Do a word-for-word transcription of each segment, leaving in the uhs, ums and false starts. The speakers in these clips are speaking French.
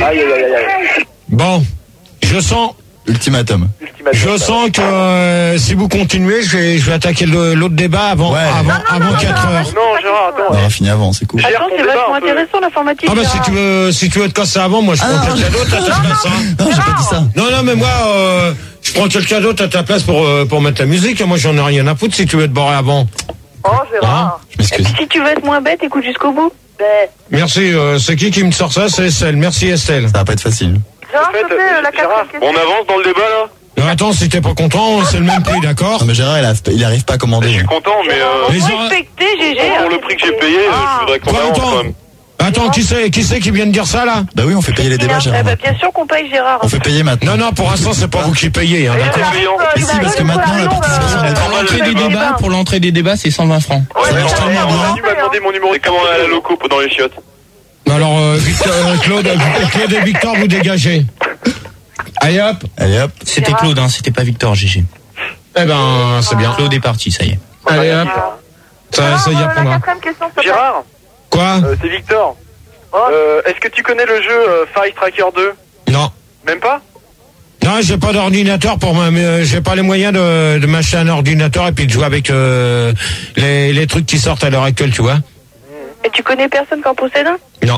Aïe, aïe, aïe, aïe. Bon, je sens... Ultimatum. Je sens que euh, si vous continuez, je vais, je vais attaquer le, l'autre débat avant, ouais. avant, non, non, avant non, quatre heures. Non, Gérard, attends. On aura fini avant, c'est cool. Attends, c'est vachement intéressant l'informatique. Ah bah si tu veux, si tu veux te casser avant, moi je prends ah, quelqu'un d'autre à ta place. Hein. Non, j'ai pas dit ça. Non, non, mais moi, euh, je prends quelqu'un d'autre à ta place pour euh, pour mettre la musique. Moi, j'en ai rien à foutre si tu veux te barrer avant. Oh, Gérard. Hein, je m'excuse. Si tu veux être moins bête, écoute jusqu'au bout. Ben. Merci. Euh, c'est qui qui me sort ça? C'est Estelle. Merci Estelle. Ça va pas être facile. Gérard, en fait, euh, la Gérard, on avance dans le débat là. Non, attends, si t'es pas content, c'est le même prix, d'accord? Non, mais Gérard, il, a, il arrive pas à commander. Je suis content, mais euh, les respecter, G G. Pour le prix que j'ai payé, ah. je voudrais qu'on avance quand même. Attends, qui c'est, qui c'est qui vient de dire ça, là? Bah oui, on fait payer les débats, Gérard. Bah, bien sûr qu'on paye Gérard. On fait payer maintenant. Non, non, pour l'instant, c'est pas vous qui payez, hein, d'accord? Mais si, parce que maintenant, la participation est pour l'entrée des débats, pour l'entrée des débats, c'est cent vingt francs. Ouais, ouais, Manu m'a demandé mon numéro de comment à la loco dans les chiottes. Alors, euh, Victor, euh, Claude, Claude et Victor, vous dégagez. Allez hop. Allez hop. C'était Claude, hein, c'était pas Victor, G G. Eh ben, c'est bien. Claude est parti, ça y est. Allez hop. Ça, ça y apprendra. Gérard. Quoi? euh, C'est Victor. Euh, est-ce que tu connais le jeu euh, Fire Tracker deux? Non. Même pas? Non, j'ai pas d'ordinateur pour moi, mais euh, j'ai pas les moyens de, de m'acheter un ordinateur et puis de jouer avec euh, les, les trucs qui sortent à l'heure actuelle, tu vois. Et tu connais personne qui en possède un? Non.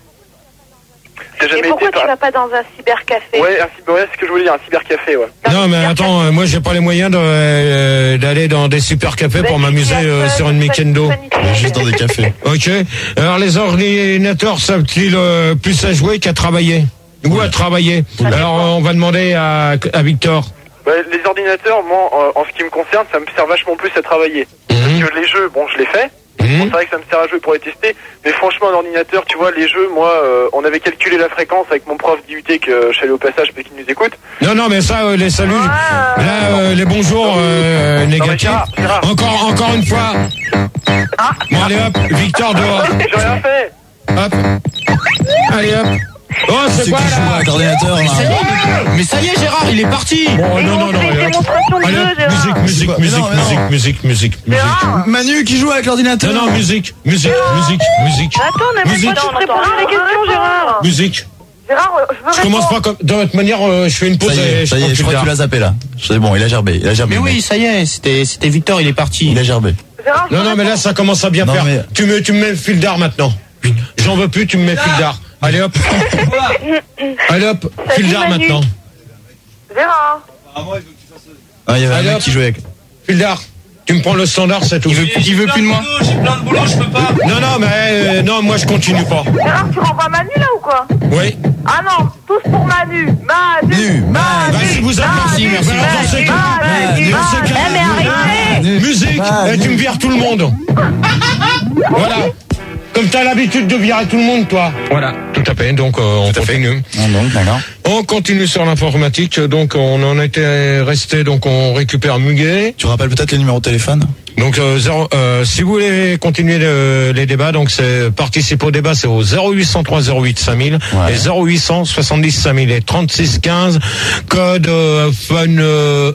Et pourquoi tu vas pas dans un cybercafé? Ouais, un cyber, ouais, c'est ce que je voulais dire, un cybercafé, ouais. Non, mais attends, euh, moi j'ai pas les moyens de, euh, d'aller dans des cybercafés pour m'amuser euh, sur une Mikendo. Juste dans des cafés. Ok. Alors les ordinateurs savent-ils euh, plus à jouer qu'à travailler? Ou à travailler? Alors on va demander à, à Victor. Bah, les ordinateurs, moi, en, en ce qui me concerne, ça me sert vachement plus à travailler. Mmh. Parce que les jeux, bon, je les fais. Mmh. Bon, c'est vrai que ça me sert à jouer pour les tester, mais franchement, un ordinateur, tu vois, les jeux, moi, euh, on avait calculé la fréquence avec mon prof d'I U T que je salue au passage, parce qu'il nous écoute. Non, non, mais ça, euh, les saluts, ah, là, euh, les bonjours euh, négatifs. Gérard, Gérard. Encore, encore une fois. Ah. Bon, allez hop, Victor dehors. J'ai rien fait. Hop. Allez hop. Oh, c'est, c'est quoi là? L'ordinateur, là. Mais ça y est, mais ça y est, Gérard, il est parti. Bon, non, non, non. Allez, musique, musique, musique, non, musique, non. musique, musique, musique. Manu qui joue avec l'ordinateur. Non, non, musique, musique, musique, musique. Attends, on n'a même pas de répondre à la question, Gérard. Musique. Gérard, je veux Je commence pas comme. De toute manière, euh, je fais une pause. Ça y est, et ça y est, je crois que tu l'as zappé là. C'est bon, il a gerbé, il a gerbé. Mais oui, ça y est, c'était, c'était Victor, il est parti. Il a gerbé. Gérard, Non, non, mais là, ça commence à bien non, faire. Mais... Tu me, tu me mets le fil d'art maintenant. J'en veux plus, tu me mets le fil d'art. Allez hop. Allez hop, fil d'art maintenant. Gérard. Ah, il y avait Allez, un mec hop. qui jouait avec. Fil d'art. Tu me prends le standard, c'est tout. Il veut, il veut plus de moi. J'ai plein de boulot, je peux pas. Non, non, mais euh, non, moi je continue pas. Gérard, tu renvoies Manu là ou quoi? Oui. Ah non, tous pour Manu. Manu. Nu, Manu. Bah, si vous êtes merci, merci. Manu, Dans ce cas- Manu, dans ce Manu. cas- Eh, mais arrêtez. Musique, et tu me vires tout le monde. Voilà. Comme t'as l'habitude de virer tout le monde, toi. Voilà, tout à fait. Donc, euh, on continue. Non, non, d'accord. On continue sur l'informatique. Donc, on en était resté. Donc, on récupère Muguet. Tu rappelles peut-être les numéros de téléphone? Donc, euh, zéro, euh, si vous voulez continuer le, les débats, donc c'est participer au débat, c'est au zéro huit cent trois zéro huit cinq mille Ouais. et zéro huit cent soixante-dix cinq mille et trente-six quinze. Code euh, fun. Euh,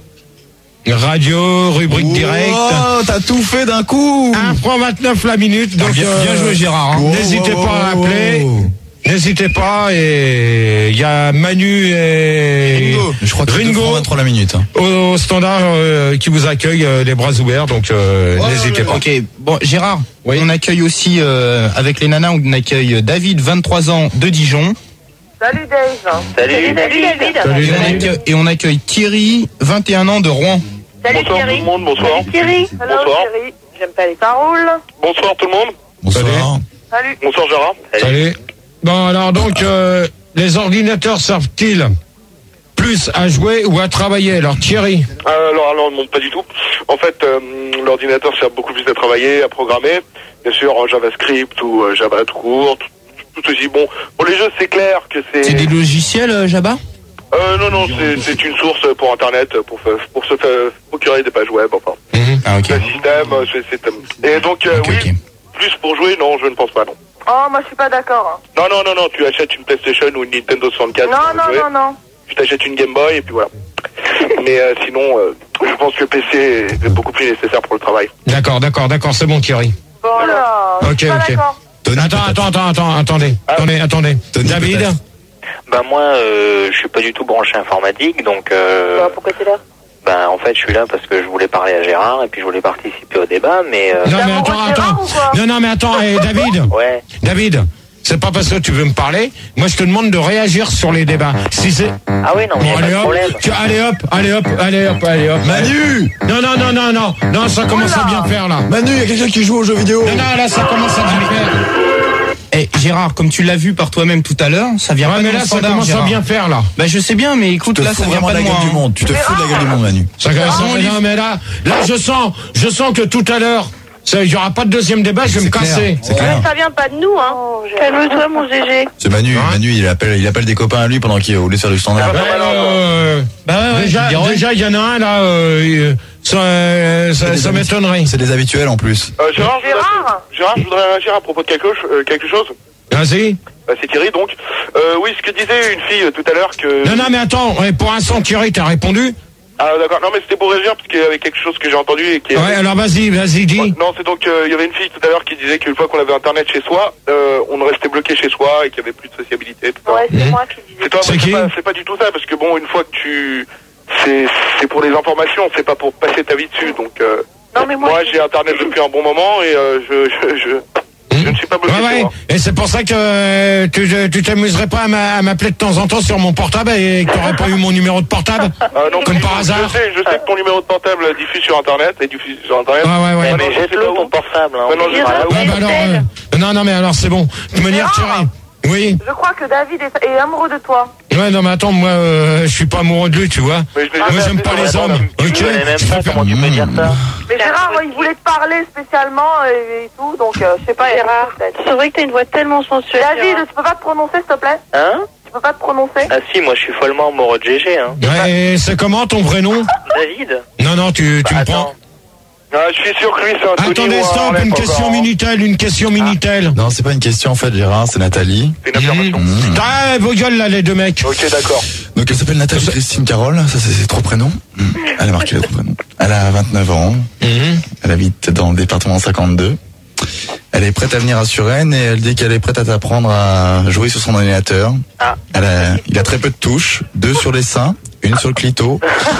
radio, rubrique Oh, directe. t'as tout fait d'un coup. un franc vingt-neuf la minute. Donc, bien, bien joué, Gérard. Hein. Oh, n'hésitez oh, pas à oh, appeler. oh. N'hésitez pas. Et il y a Manu et Ringo. Je crois que c'est deux Ringo francs vingt-trois la minute. Hein. au standard euh, qui vous accueille euh, les bras ouverts. Donc, euh, Ouais, n'hésitez ouais, pas. Ok, bon, Gérard, Oui. on accueille aussi, euh, avec les nanas, on accueille David, vingt-trois ans, de Dijon. Salut Dave. Salut. Salut David. Salut, Et on, David. accueille, et on accueille Thierry, vingt et un ans, de Rouen. Salut Bonsoir tout Thierry. le monde, bonsoir. Salut Thierry. Hello Bonsoir. Thierry. J'aime pas les paroles. Bonsoir tout le monde. Bonsoir. Salut. Bonsoir Gérard. Salut. Bon, alors donc, euh, les ordinateurs servent-ils plus à jouer ou à travailler? Alors, Thierry. Euh, alors, alors, non, pas du tout. En fait, euh, l'ordinateur sert beaucoup plus à travailler, à programmer. Bien sûr, en JavaScript ou euh, Java tout court, tout, tout ceci. Bon, pour les jeux, c'est clair que c'est... C'est des logiciels, euh, Jabba? Euh, non, non, c'est, c'est une source pour Internet, pour, fa- pour se faire procurer des pages web, enfin. Ah, ok. Un système, euh, c'est, c'est... Et donc, euh, Ok, oui, ok. plus pour jouer, non, je ne pense pas, non. Oh, moi je suis pas d'accord. hein. Non, non, non, non, tu achètes une PlayStation ou une Nintendo soixante-quatre. Non, pour non, jouer. non, non. Tu t'achètes une Game Boy et puis voilà. Mais euh, sinon, euh, je pense que le P C est beaucoup plus nécessaire pour le travail. D'accord, d'accord, d'accord, c'est bon, Thierry. Bon, là, je Ok, suis pas ok. d'accord. Tony, Attends, peut-être. attends, attends, attends, attendez. Ah. Attendez, attendez. Tony, David. peut-être. Bah moi, euh, je suis pas du tout branché informatique, donc... Euh, Bah, pourquoi t'es là? Bah en fait, je suis là parce que je voulais parler à Gérard et puis je voulais participer au débat, mais... Euh... Non mais attends, attends. Non, non mais attends, eh, David. Ouais. David. C'est pas parce que tu veux me parler. Moi, je te demande de réagir sur les débats. Si c'est. Ah oui, non, mais bon, y a allez, pas de hop, problème. tu, allez hop, allez hop, allez hop, allez hop. Manu Non, non, non, non, non. Non, ça commence à bien faire là. Manu, il y a quelqu'un qui joue aux jeux vidéo. Non, non, là, ça commence à bien faire. Eh Gérard, comme tu l'as vu par toi-même tout à l'heure, ça vient Ouais, pas mais de là, mon ça standard, commence à Gérard. bien faire là. Bah je sais bien, mais écoute, Tu te là ça fous vient vraiment pas de de la moi. gueule du hein. monde. Tu te fous de la gueule du monde, Manu. Ça, ça- non, mais là, là, je sens, je sens que tout à l'heure, ça, il y aura pas de deuxième débat, je vais me C'est clair, casser. c'est clair. Ça vient pas de nous, hein. Calme-toi, mon G G. C'est Manu. Manu, il appelle, il appelle des copains à lui pendant qu'il est au lieu de faire du standard. Ouais, euh, Bah ouais, ouais, déjà, je dirais. déjà, il y en a un là, euh, ça, euh, ça, ça m'étonnerait. C'est des habituels en plus. Euh, Gérard, je voudrais- Gérard Gérard, je voudrais réagir à propos de quelque, cho- euh, quelque chose. Vas-y. Bah, c'est Thierry, donc. Euh, oui, ce que disait une fille euh, tout à l'heure que... Non, non, mais attends, ouais, pour l'instant, Thierry, t'as répondu? Ah, d'accord. Non, mais c'était pour réagir parce qu'il y avait quelque chose que j'ai entendu et qui... Ouais, alors vas-y, vas-y, dis. Ouais, non, c'est donc, euh, il y avait une fille tout à l'heure qui disait qu'une fois qu'on avait Internet chez soi, euh, on restait bloqué chez soi et qu'il y avait plus de sociabilité. et cetera. Ouais, c'est Mmh. moi qui disais. C'est toi, C'est mais qui c'est pas, c'est pas du tout ça, parce que bon, une fois que tu... C'est, c'est pour les informations, c'est pas pour passer ta vie dessus, donc... Euh, Non, mais moi, moi, je- j'ai Internet depuis un bon moment et euh, je, je, je, je ne suis pas bloqué Ouais, chez ouais. moi. Et c'est pour ça que euh, tu tu t'amuserais pas à m'a- à m'appeler de temps en temps sur mon portable et que t'aurais pas eu mon numéro de portable? Ah, non, Comme mais par je, hasard. Je sais, je sais que ton numéro de portable diffuse sur Internet et diffuse sur Internet. Ouais, ouais, ouais. Eh, Maintenant, mais je sais jette-le pas ton où. portable. Hein. Maintenant, je sais Gérard, pas où. Ouais, bah alors, euh, non, non, mais alors c'est bon. De toute manière, Gérard. Thierry. Oui. Je crois que David est, est amoureux de toi. Ouais, non, mais attends, moi, euh, je suis pas amoureux de lui, tu vois. Mais je l'ai Moi, jamais j'aime fait pas dans les la hommes. bande. Ok. Tu connais même Je pas préfère- comment tu peux dire ça. Mais Gérard, il voulait te parler spécialement et, et tout, donc euh, je sais pas. Gérard, C'est vrai que t'as une voix tellement sensuelle. David, tu peux pas te prononcer, s'il te plaît? Hein? Tu peux pas te prononcer? Ah si, moi je suis follement amoureux de G G, hein. Ouais, et c'est comment ton vrai nom? David? Non, non, tu, tu Bah, me prends. attends. Ah, je suis sûr que lui, c'est un Tony Attendez, ou un stop, Arlette une encore, question hein. Minitel, une question Minitel. Non, c'est pas une question en fait, Gérard, c'est Nathalie. C'est une affirmation. Mmh. Ah, vos gueules là, les deux mecs. Ok, d'accord. Donc elle s'appelle Nathalie Christine Carole, ça c'est ses trois prénoms. Mmh. Elle a marqué les trois prénoms. Elle a vingt-neuf ans, Mhm. elle habite dans le département cinquante-deux. Elle est prête à venir à Suresnes et elle dit qu'elle est prête à t'apprendre à jouer sur son ordinateur. Ah. Elle a, il a très peu de touches, deux sur les seins, une sur le clito,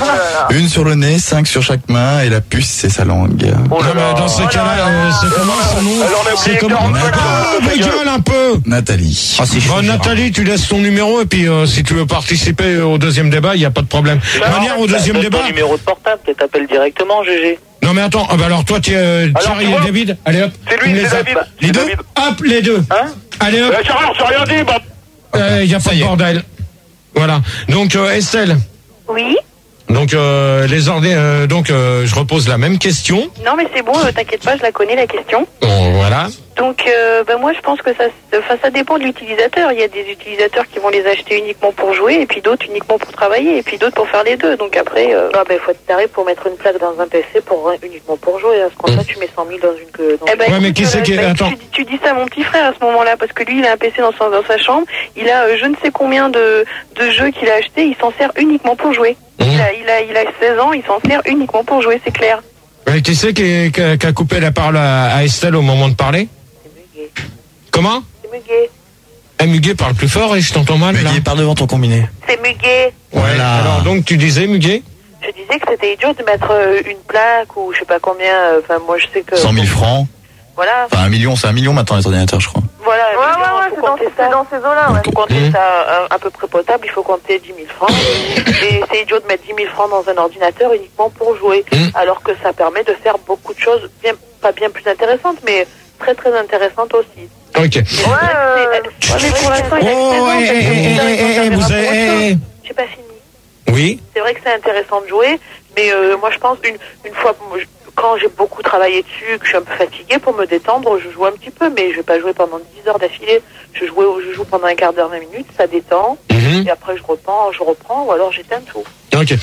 une sur le nez, cinq sur chaque main et la puce c'est sa langue. Oh Non, là mais là. dans ces cas-là, euh, c'est comment son nom? Elle en a C'est oublié comment? quarante-cinq Ah, dans sa vos gueule. gueules un peu. Nathalie. Ah, c'est chaud, Bon, Gérard. Nathalie, tu laisses ton numéro et puis euh, si tu veux participer au deuxième débat, il n'y a pas de problème. De toute manière, au deuxième Donne débat. ton numéro de portable, tu t'appelles directement, G G. Non, mais attends, ah, bah alors toi, tu euh, Alors, Thierry tu et vois, David, allez hop. c'est lui, tu me c'est les David, appelles. Les c'est deux? David. Hop, les deux. Hein? Allez hop, Eh, Gérard, j'ai rien dit, bah. il n'y a pas de bordel. Voilà. Donc, euh, Estelle. Oui. Donc, euh, les ordres, euh, donc, euh, je repose la même question. Non, mais c'est bon, euh, t'inquiète pas, je la connais la question. Bon, voilà. Donc, euh, bah, moi, je pense que ça, enfin, ça dépend de l'utilisateur. Il y a des utilisateurs qui vont les acheter uniquement pour jouer, et puis d'autres uniquement pour travailler, et puis d'autres pour faire les deux. Donc après, euh... Ah, ben, faut être taré pour mettre une plaque dans un P C pour uniquement pour jouer. À ce compte-là, tu mets cent mille dans une que. Dans Eh ben, Ouais, mais écoute, qui c'est euh, qui- bah, attends. tu, dis- tu dis ça à mon petit frère à ce moment-là, parce que lui, il a un P C dans, son, dans sa chambre. Il a euh, je ne sais combien de, de jeux qu'il a achetés. Il s'en sert uniquement pour jouer. Mmh. Il, a, il, a, il a seize ans, il s'en sert uniquement pour jouer, c'est clair. Ouais, qui c'est qui, qui a- qui a coupé la parole à, à Estelle au moment de parler? C'est muguet. Comment? C'est muguet. Ah, Muguet, parle plus fort et je t'entends mal, là. Muguet, parle devant ton combiné. C'est muguet. Voilà. Alors, donc, tu disais, Muguet? Je disais que c'était idiot de mettre euh, une plaque ou je sais pas combien. euh, Enfin, moi, je sais que. cent mille francs. Voilà. Enfin un million, c'est un million maintenant les ordinateurs je crois. Voilà. Ouais, mais ouais, ouais, faut c'est dans- compter c'est ça. dans ces eaux-là. Ouais. Ok. Faut compter Mmh. ça à, à peu près potable. Il faut compter dix mille francs. Et c'est idiot de mettre dix mille francs dans un ordinateur uniquement pour jouer. Mmh. Alors que ça permet de faire beaucoup de choses, bien, pas bien plus intéressantes, mais très très intéressantes aussi. Ok. Ouais, euh, mais pour l'instant, il a Oh, seize ans, eh, ça eh, fait eh, bizarre, eh, il eh, s'en vous servira avez- pour autre eh, chose. eh. j'ai pas fini. Oui. C'est vrai que c'est intéressant de jouer, mais euh, moi je pense une, une fois, moi, je- quand j'ai beaucoup travaillé dessus, que je suis un peu fatiguée, pour me détendre, je joue un petit peu, mais je vais pas jouer pendant dix heures d'affilée. Je, jouais, je joue pendant un quart d'heure, vingt minutes, ça détend, Mhm. et après je reprends, je reprends, ou alors j'éteins tout. Ok.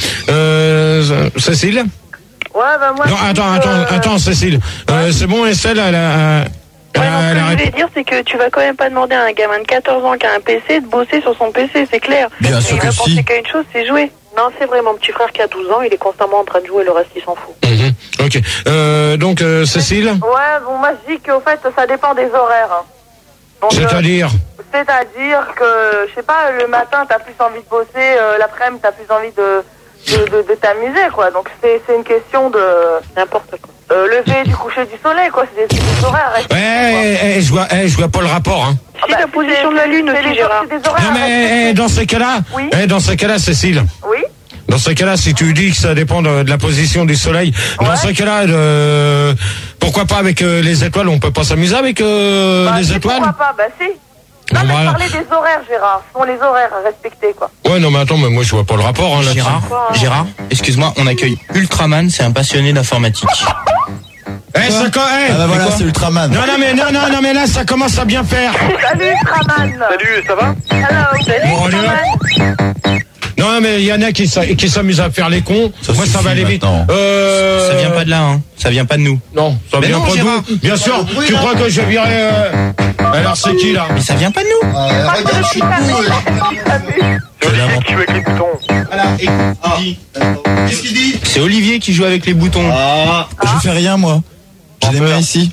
Euh, Cécile? Ouais, bah moi... Non, attends, attends, attends, Cécile. Euh, c'est bon, Estelle, elle a, elle Ouais, a- non, ce elle que a je répondu. voulais dire, c'est que tu vas quand même pas demander à un gamin de quatorze ans qui a un P C de bosser sur son P C, c'est clair. Bien sûr il que va si. penser qu'à une chose, c'est jouer. Non, c'est vrai, mon petit frère qui a douze ans, il est constamment en train de jouer, le reste il s'en fout. Mhm. Ok. Euh, donc, euh, Cécile? Ouais, bon, moi je dis qu'au fait, ça dépend des horaires. hein. Donc, euh, C'est-à-dire? C'est-à-dire que, je sais pas, le matin, t'as plus envie de bosser, euh, l'après-midi, t'as plus envie de, de, de, de t'amuser, quoi. Donc, c'est, c'est une question de... N'importe quoi. Euh, lever du coucher du soleil, quoi. C'est des, c'est des horaires. Ouais, eh, eh, je vois, eh, je vois pas le rapport, hein. Ah bah, la position de la Lune aussi, les, Gérard. c'est des horaires. Non, mais eh, dans ces cas-là, Oui. eh, dans ces cas-là, Cécile. Oui. Dans ce cas-là, si tu dis que ça dépend de, de la position du soleil, Ouais. dans ce cas-là, euh, pourquoi pas avec euh, les étoiles? On peut pas s'amuser avec euh, Bah, les si, étoiles? pourquoi pas? Bah, si. Non, Bon, mais bah, je parlais des horaires, Gérard. Ce sont les horaires à respecter, quoi. Ouais, non, mais attends, mais moi je vois pas le rapport hein, là-dessus. Gérard, Gérard, excuse-moi, on accueille Ultraman, c'est un passionné d'informatique. Eh, ça co- eh, Ah bah voilà, quoi c'est Ultraman. Non, non, mais non, non, non, mais là, ça commence à bien faire. Salut, Ultraman. Salut, ça va? Hello. Salut, Bon, allez, Ultraman. Non, mais il y en a qui, s'a- qui s'amusent à faire les cons. Ça Moi, ça suffit va aller vite. maintenant. Euh... Ça vient pas de là, hein. Ça vient pas de nous. Non, ça Mais vient non, pas de Gérard. nous. Bien sûr, tu crois que je virais... Euh... Alors, c'est qui, là? Mais ça vient pas de nous. Euh, regarde, je suis debout. C'est Olivier qui joue avec les boutons. Voilà, et qu'est-ce qu'il dit? C'est Olivier qui joue avec les boutons. Ah, je fais rien, moi. J'ai des mains ici.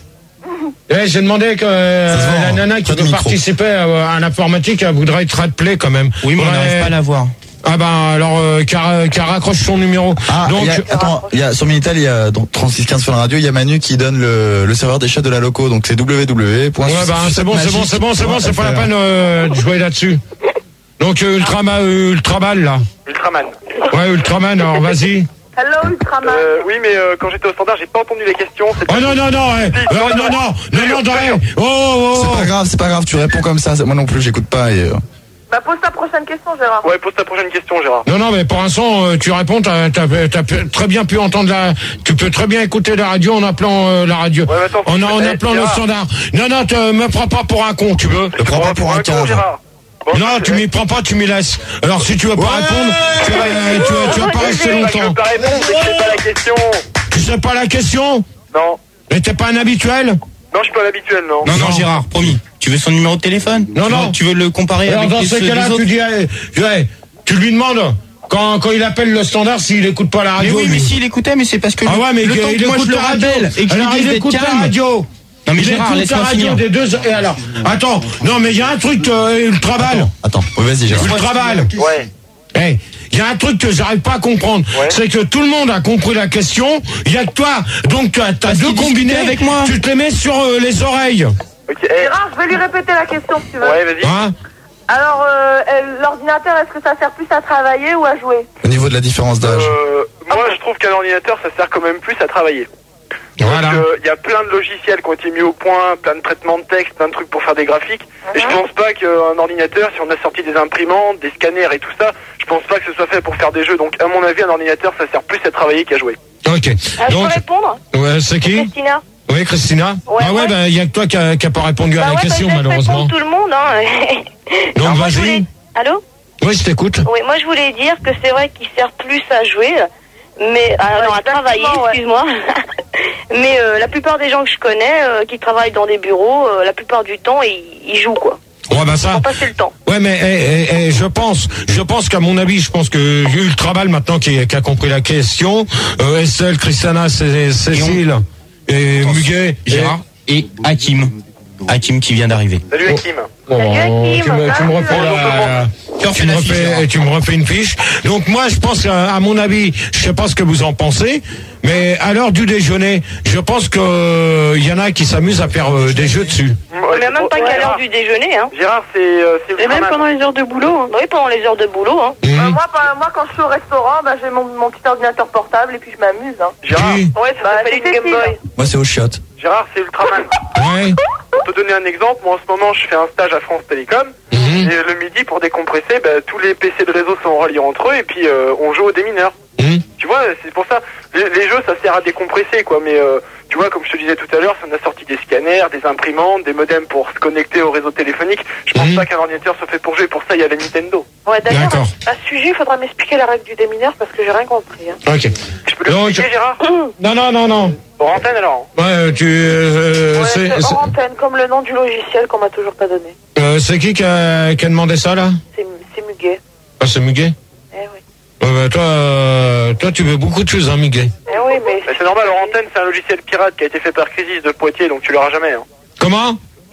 Eh, j'ai demandé que euh, Ça se voit, la hein. nana qui Pas de veut micro. participer à, à l'informatique, elle voudrait être rappelée quand même. Oui, mais on Ouais. n'arrive pas à la voir. Ah ben alors euh, qu'elle qu'elle raccroche son numéro. Ah, Donc il y a, attends, il y a, sur Minitel, il y a, donc, trente-six quinze sur la radio, il y a Manu qui donne le, le serveur des chats de la loco, donc c'est w w w point ouais ben c'est bon, c'est bon, c'est bon, c'est bon, c'est pas la peine euh, de jouer là-dessus. Donc euh, Ultrama, euh, Ultrabal là. Ultraman. Ouais Ultraman, alors vas-y. Hello, Ultraman. Euh, oui, mais euh, quand j'étais au standard, j'ai pas entendu les questions. C'est Oh non non non, eh, euh, non non non non non, eh, oh oh. C'est oh. pas grave, c'est pas grave, tu réponds comme ça, moi non plus, j'écoute pas et, euh, Bah, pose ta prochaine question, Gérard. Ouais, pose ta prochaine question, Gérard. Non, non, mais pour l'instant, euh, tu réponds, t'as, t'as, t'as très bien pu entendre la, tu peux très bien écouter la radio en appelant euh, la radio. Ouais, mais attends, en, en eh, appelant le Gérard. standard. Non, non, te, me prends pas pour un con, tu veux. le prends pas pour un con, cave. Gérard. Bon, Non, tu m'y prends pas, tu m'y laisses. Alors si tu veux pas Ouais. répondre, tu, vas- euh, tu, vas- tu vas pas rester Je veux longtemps. pas répondre, mais c'est pas la question. Tu sais pas la question? Non. Mais t'es pas un habituel? Non, je suis pas l'habituel, non. Non, non, Non. Gérard, promis. Tu veux son numéro de téléphone? Non, tu non. Veux, tu veux le comparer Alors avec dans les, ces ceux cas-là, des autres? tu dis, eh, eh, tu lui demandes quand, quand il appelle le standard s'il écoute pas la Mais radio. oui, lui. mais s'il écoutait, mais c'est parce que Ah le, ouais, mais le il, temps il que moi je écoute le la radio. rappelle et que je Alors lui il dise d'être écoute la calme. radio. Non mais Il Gérard, écoute la laisse-moi radio finir. des deux. Et alors, attends, non mais il y a un truc, euh, Ultrabal. Attends, oui, vas-y, Gérard. Ultrabal. Ouais. Eh, il y a un truc que j'arrive pas à comprendre, Ouais. c'est que tout le monde a compris la question. Il y a que toi, donc tu as, t'as Parce deux qu'il combinés discutait avec moi. Tu te les mets sur euh, les oreilles, Ok, eh. Gérard, je vais lui répéter la question, si tu veux. Ouais, vas-y. hein Alors, euh, euh, l'ordinateur, est-ce que ça sert plus à travailler ou à jouer? Au niveau de la différence d'âge. Euh, moi, je trouve qu'un ordinateur, ça sert quand même plus à travailler. Voilà. Il y a plein de logiciels qui ont été mis au point, plein de traitements de texte, plein de trucs pour faire des graphiques. Et je pense pas qu'un ordinateur, si on a sorti des imprimantes, des scanners et tout ça, je pense pas que ce soit fait pour faire des jeux. Donc, à mon avis, un ordinateur, ça sert plus à travailler qu'à jouer. Ok. Ah, je Donc, peux répondre, ouais, c'est qui? Christina? Oui, Christina. Ouais, ah ouais, ouais. bah il y a que toi qui a, qui a pas répondu à Bah la ouais, question bah, je laisse malheureusement. répondre tout le monde, hein. Donc Alors, moi, je vas-y. voulais- Allô? Oui, je t'écoute. Oui, moi je voulais dire que c'est vrai qu'il sert plus à jouer, mais ah, non, à travailler, exactement, ouais. excuse-moi. Mais euh, la plupart des gens que je connais euh, qui travaillent dans des bureaux, euh, la plupart du temps, ils, ils jouent quoi. Ouais, bah ça. Pour passer le temps. Ouais, mais eh, eh, eh, je pense, je pense qu'à mon avis, je pense que Ultrabal maintenant qui, qui a compris la question, euh, Estelle, Christiana, Cé- Cécile et Muguet, Gérard et Hakim. Hakim qui vient d'arriver. Salut, Hakim. Oh, Salut, Hakim. tu me, tu me refais la, tu me refais, tu me refais une fiche. Donc moi, je pense qu'à à mon avis, je sais pas ce que vous en pensez, mais à l'heure du déjeuner, je pense que euh, il y en a qui s'amusent à faire euh, des jeux dessus. Mais même pas qu'à l'heure du déjeuner, hein. Gérard, c'est euh, c'est Et même Ultraman. pendant les heures de boulot. Hein. Oui, pendant les heures de boulot. Hein. Mmh. Bah, moi, bah, moi, quand je suis au restaurant, bah, j'ai mon, mon petit ordinateur portable et puis je m'amuse. Hein. Gérard, Qui Ouais, ça Bah, s'appelle c'est une Game Cécile. Boy. Moi, c'est au chiottes. Gérard, c'est Ultraman. Ouais. Pour te donner un exemple, moi en ce moment, je fais un stage à France Télécom. Mhm. Et le midi, pour décompresser, bah, tous les P C de réseau sont reliés entre eux et puis euh, on joue aux démineurs. Mmh. Tu vois, c'est pour ça. Les, les jeux, ça sert à décompresser, quoi. Mais euh, tu vois, comme je te disais tout à l'heure, ça en a sorti des scanners, des imprimantes, des modems pour se connecter au réseau téléphonique. Je pense Mhm. pas qu'un ordinateur soit fait pour jouer. Pour ça, il y a la Nintendo. Ouais, d'ailleurs, D'accord. à ce sujet, il faudra m'expliquer la règle du démineur parce que j'ai rien compris. Hein. Ok. Je peux Donc- l'expliquer, Gérard? Non, non, non, non. Hors antenne, alors. Ouais, tu, euh, Ouais, c'est, c'est c'est, hors antenne, comme le nom du logiciel qu'on m'a toujours pas donné. euh, c'est qui qui a, qui a demandé ça là? C'est c'est Muguet. Ah, c'est Muguet. Eh oui. Ouais, bah, toi, euh, toi, tu veux beaucoup de choses, hein, Muguet. Eh oui, mais... Mais c'est normal, hors antenne, c'est un logiciel pirate qui a été fait par Crisis de Poitiers, donc tu l'auras jamais. Hein. Comment?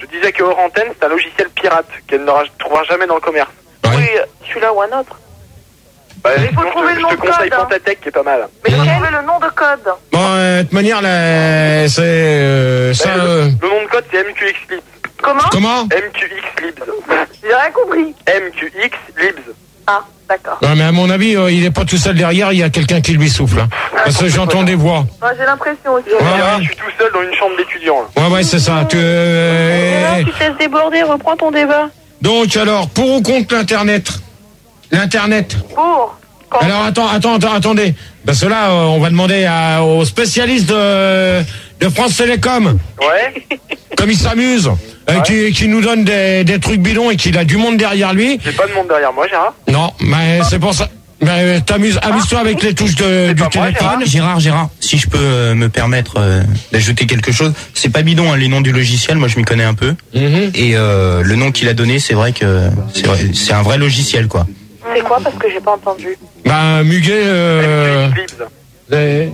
Je disais que hors antenne, c'est un logiciel pirate qu'elle ne trouvera jamais dans le commerce. Ouais. Oui, celui-là ou un autre. Bah, il faut trouver je, le nom je te de conseille code. Fantatec qui est pas mal. Mais il faut trouver le nom de code. Bon, euh, de toute manière, là, c'est... Euh, ça, le, euh... le nom de code, c'est M Q X Libs. Comment Comment M Q X Libs. J'ai rien compris. M Q X Libs. Ah, d'accord. Ouais, mais à mon avis, euh, il est pas tout seul derrière, il y a quelqu'un qui lui souffle. Hein. Parce que j'entends des voix. Ouais, j'ai l'impression aussi. Ouais, ouais. Je suis tout seul dans une chambre d'étudiant. Ouais, ouais, c'est ça. Tu, euh... tu te laisses déborder, reprends ton débat. Donc, alors, pour ou contre l'Internet L'Internet Pour. Alors, attends, attends, attends, attendez. Parce que là, euh, on va demander à, aux spécialistes de, de France Télécom. Ouais. Comme il s'amuse. Euh, ouais. qui, qui nous donne des, des trucs bidons et qu'il a du monde derrière lui. J'ai pas de monde derrière moi, Gérard. Non, mais c'est pour ça. Mais t'amuses, amuse-toi avec les touches de, du téléphone. Moi, Gérard, Gérard, si je peux euh, me permettre euh, d'ajouter quelque chose, c'est pas bidon hein, les noms du logiciel, moi je m'y connais un peu. Mm-hmm. Et euh, le nom qu'il a donné, c'est vrai que c'est, vrai, c'est un vrai logiciel, quoi. C'est quoi parce que j'ai pas entendu? Bah Muguet. Euh... Les...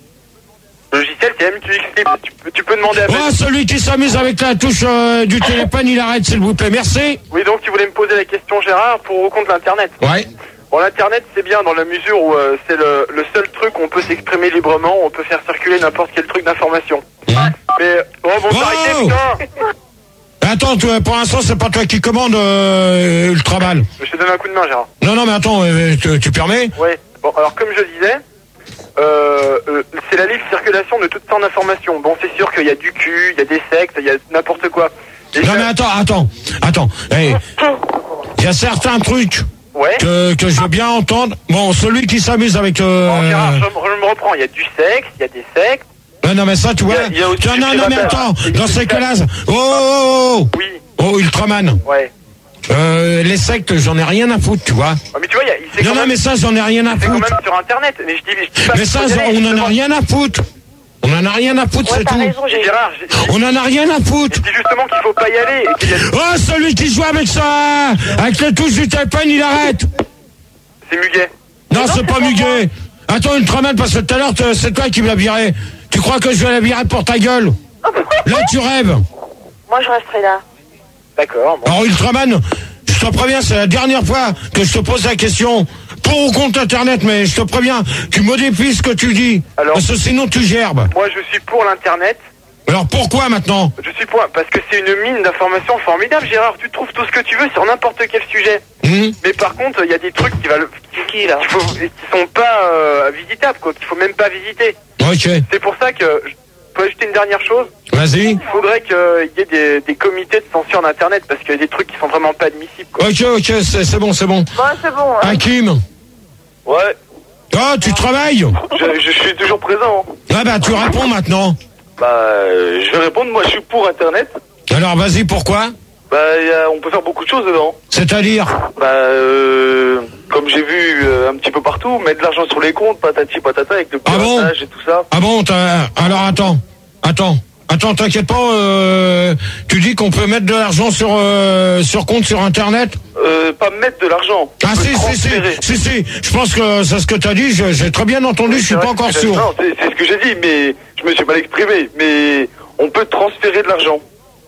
Le logiciel c'est M Q X Libs. Tu peux, tu peux demander à... Oh, celui qui s'amuse avec la touche euh, du téléphone, il arrête s'il vous plaît, merci. Oui, donc tu voulais me poser la question, Gérard, pour ou contre l'Internet. Ouais. Bon, l'Internet c'est bien dans la mesure où euh, c'est le, le seul truc où on peut s'exprimer librement, on peut faire circuler n'importe quel truc d'information. Mmh. Mais, oh bon, oh arrêtez, putain. Attends, toi, pour l'instant c'est pas toi qui commande euh, Ultramal. Je te donne un coup de main, Gérard. Non, non, mais attends, euh, tu, tu permets? Oui. Bon, alors comme je disais... Euh, euh, c'est la libre circulation de toutes sortes d'informations. Bon, c'est sûr qu'il y a du cul, il y a des sectes, il y a n'importe quoi. Et non, mais attends, attends, attends. Il y a certains trucs ouais. que, que je veux bien entendre. Bon, celui qui s'amuse avec... Euh... Bon, Gérard, je, je me reprends. Il y a du sexe, il y a des sectes. Non, non, mais ça, tu vois... Il y a, il y a non, non, non, mais attends, dans ces cas-là... Oh, oh, oh, oui. Oh, Ultraman. Ouais. Euh, les sectes, j'en ai rien à foutre, tu vois. Oh, mais tu vois, il y a, il non, non, même, mais ça, j'en ai rien à foutre. C'est quand même sur Internet. Mais je dis, je dis pas mais ça, on en a rien à foutre. On en a rien à foutre, ouais, c'est tout. Raison, Gérard, j'ai, j'ai, on en a rien à foutre. Je dis justement qu'il faut pas y aller. Et qu'il y a... Oh, celui qui joue avec ça, avec les touches du téléphone, il arrête. C'est Muguet. Non, non c'est, c'est pas Muguet. Attends, Ultraman, parce que tout à l'heure, c'est toi qui me l'as viré. Tu crois que je vais la virer pour ta gueule? Là, tu rêves. Moi, je resterai là. D'accord. Bon. Alors, Ultraman, je te préviens, c'est la dernière fois que je te pose la question pour ou contre Internet, mais je te préviens, tu modifies ce que tu dis. Alors, parce que sinon, tu gerbes. Moi, je suis pour l'Internet. Alors, pourquoi maintenant? Je suis pour, parce que c'est une mine d'informations formidable, Gérard. Tu trouves tout ce que tu veux sur n'importe quel sujet. Mmh. Mais par contre, il y a des trucs qui, valent, qui, qui, là, qui, faut, qui sont pas euh, visitables, quoi, qu'il faut même pas visiter. Ok. C'est pour ça que... Je peux ajouter une dernière chose. Vas-y. Il faudrait qu'il y ait des, des comités de censure d'Internet parce qu'il y a des trucs qui sont vraiment pas admissibles, quoi. Ok, ok, c'est, c'est bon, c'est bon. Ouais, c'est bon. Hein. Hakim. Ouais. Oh, tu travailles? je, je suis toujours présent. Ah bah, tu réponds maintenant. Bah, euh, je vais répondre. Moi, je suis pour Internet. Alors, vas-y, pourquoi? Bah, y a, on peut faire beaucoup de choses dedans. C'est-à-dire? Bah, euh, comme j'ai vu euh, un petit peu partout, mettre de l'argent sur les comptes, patati patata, avec le piratage ah bon et tout ça. Ah bon, t'as... Alors, attends, attends. Attends, t'inquiète pas, euh, tu dis qu'on peut mettre de l'argent sur euh, sur compte sur Internet? Euh, pas mettre de l'argent. Ah si, si, si, si, si, je pense que c'est ce que t'as dit, je, j'ai très bien entendu, oui, je suis pas encore sûr. Non, c'est, c'est ce que j'ai dit, mais je me suis mal exprimé, mais on peut transférer de l'argent.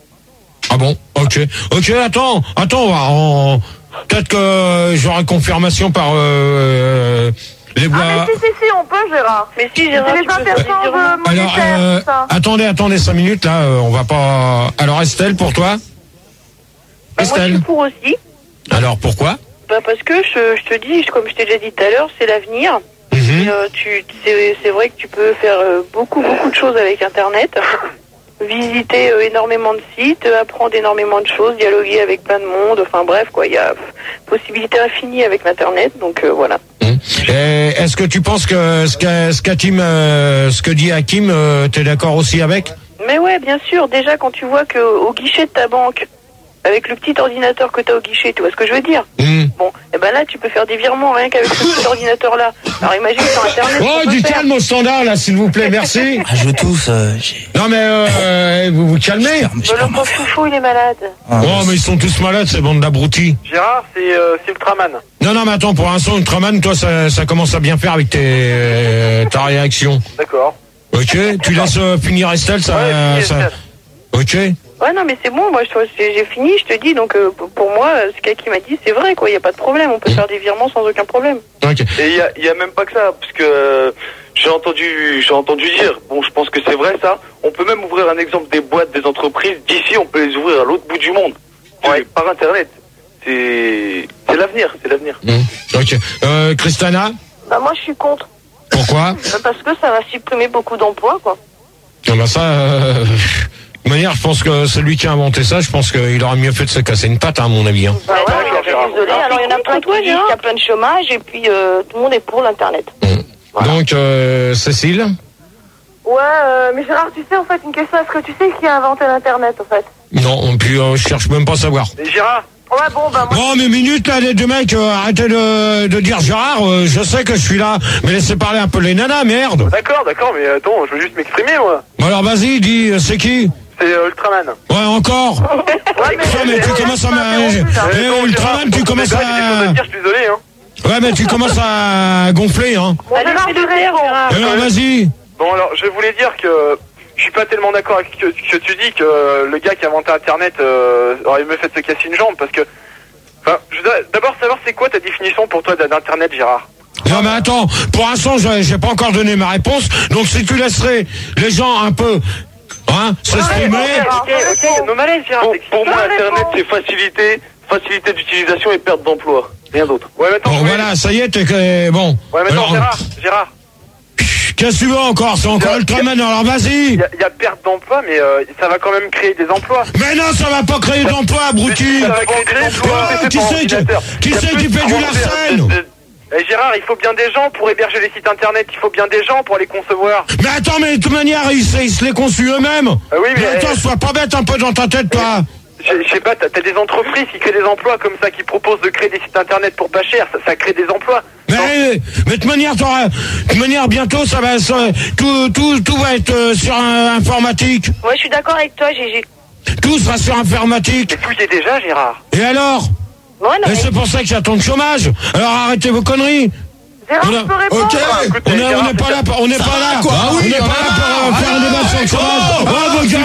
Ah bon, ok, ok, attends, attends, on va, on... peut-être que j'aurai confirmation par... Euh, les bois... Ah mais si, si, si, on peut, Gérard. Mais si, Gérard, les inversions de Alors, euh, attendez, attendez cinq minutes, là, euh, on va pas... Alors, Estelle, pour toi? Bah, Estelle. Moi, je suis pour aussi. Alors, pourquoi? Bah, parce que, je, je te dis, comme je t'ai déjà dit tout à l'heure, c'est l'avenir. Mm-hmm. Et, euh, tu, c'est, c'est vrai que tu peux faire euh, beaucoup, beaucoup de choses avec Internet. Visiter euh, énormément de sites, euh, apprendre énormément de choses, dialoguer avec plein de monde, enfin bref, quoi, il y a possibilité infinie avec l'Internet, donc euh, voilà. Mmh. Et est-ce que tu penses que ce que ce qu'Hakim, euh, ce que dit Hakim, euh, t'es d'accord aussi avec? Mais ouais, bien sûr. Déjà, quand tu vois que au guichet de ta banque, avec le petit ordinateur que tu as au guichet, tu vois ce que je veux dire? Mmh. Bon, et ben là, tu peux faire des virements rien qu'avec ce petit ordinateur-là. Alors imagine sur Internet. Oh, du calme au standard, là, s'il vous plaît, merci. Ah, je tousse. Euh, j'ai... Non, mais euh, vous vous calmez. Le pauvre chouchou, il est malade. Ah, oh, mais ils sont tous malades, ces bandes d'abrutis. Gérard, c'est, euh, c'est Ultraman. Non, non, mais attends, pour l'instant, Ultraman, toi, ça, ça commence à bien faire avec tes, euh, ta réaction. D'accord. Ok, tu laisses euh, finir Estelle, ça... Ouais, ça... Ok. Ouais, non, mais c'est bon, moi j'ai j'ai fini, je te dis, donc euh, pour moi, ce gars qui m'a dit, c'est vrai, quoi, il n'y a pas de problème, on peut faire des virements sans aucun problème. Okay. Et il y a, y a même pas que ça, parce que euh, j'ai entendu, j'ai entendu dire, bon, je pense que c'est vrai ça, on peut même ouvrir un exemple des boîtes, des entreprises, d'ici on peut les ouvrir à l'autre bout du monde, ouais. Par Internet. C'est c'est l'avenir, c'est l'avenir. Mmh. Ok. Euh, Christiana? Bah moi je suis contre. Pourquoi? Parce que ça va supprimer beaucoup d'emplois, quoi. Ah bah ça... Euh... De manière, je pense que celui qui a inventé ça, je pense qu'il aurait mieux fait de se casser une patte, hein, à mon avis. Hein. Bah ouais, ouais, désolé. Alors, il y en a plein qui disent qu'il y a plein de chômage et puis euh, tout le monde est pour l'Internet. Mmh. Voilà. Donc, euh, Cécile? Ouais, euh, mais Gérard, tu sais, en fait, une question, est-ce que tu sais qui a inventé l'Internet, en fait? Non, puis euh, je cherche même pas à savoir. Mais Gérard? Ouais, bon, bah moi... Bon, mais minute, là, les deux mecs, euh, arrêtez de, de dire Gérard, euh, je sais que je suis là, mais laissez parler un peu les nanas, merde. D'accord, d'accord, mais attends, je veux juste m'exprimer, moi. Bon, alors, vas-y, dis, euh, c'est qui? C'est euh, Ultraman. Ouais, encore. Ouais, mais, ça, mais tu commences à... Eh, Ultraman, tu commences à... Je suis désolé, hein. Ouais, mais tu commences à gonfler, hein. Bon, Gérard, tu réponds. Alors, vas-y. Bon, alors, je voulais dire que je suis pas tellement d'accord avec ce que, que tu dis, que euh, le gars qui a inventé Internet euh, aurait mieux fait de se casser une jambe, parce que... Enfin, je veux d'abord savoir, c'est quoi ta définition pour toi d'Internet, Gérard? Non mais attends, pour l'instant, j'ai pas encore donné ma réponse, donc si tu laisserais les gens un peu... Hein, s'exprimer. Ok, ok, non malaise, Gérard. Bon, pour moi, Internet, c'est facilité, facilité d'utilisation et perte d'emploi. Rien d'autre. Ouais, maintenant. Bon, voilà, ça y est, t'es bon. Ouais, maintenant, alors, Gérard, Gérard. Qu'est-ce que tu veux encore? C'est encore Ultraman, alors vas-y. Il y, y a perte d'emploi, mais euh, ça va quand même créer des emplois. Mais non, ça va pas créer d'emplois, abruti. Ça va créer des emplois. Oh, qui c'est qui, qui, qui, qui fait du Larsen? Eh Gérard, il faut bien des gens pour héberger les sites internet, il faut bien des gens pour les concevoir. Mais attends, mais de toute manière, ils, ils se les conçuent eux-mêmes. Ah oui, mais... mais attends, sois pas bête un peu dans ta tête, toi. Je sais pas, t'as des entreprises qui créent des emplois comme ça, qui proposent de créer des sites internet pour pas cher, ça, ça crée des emplois. Mais, mais de toute manière, de toute manière, bientôt, ça va, ça, tout, tout, tout va être euh, sur un, informatique. Ouais, je suis d'accord avec toi, Gégé. Tout sera sur informatique. Mais tout y est déjà, Gérard. Et alors? Ouais, non, et mais... c'est pour ça qu'il y a tant de chômage. Alors arrêtez vos conneries. Gérard, on a... je peux répondre. Ok, ah, écoutez, on n'est pas là, on n'est pas là, quoi. Ah, oui, on n'est pas là pour ah, faire un débat sur le chômage. Oh, vos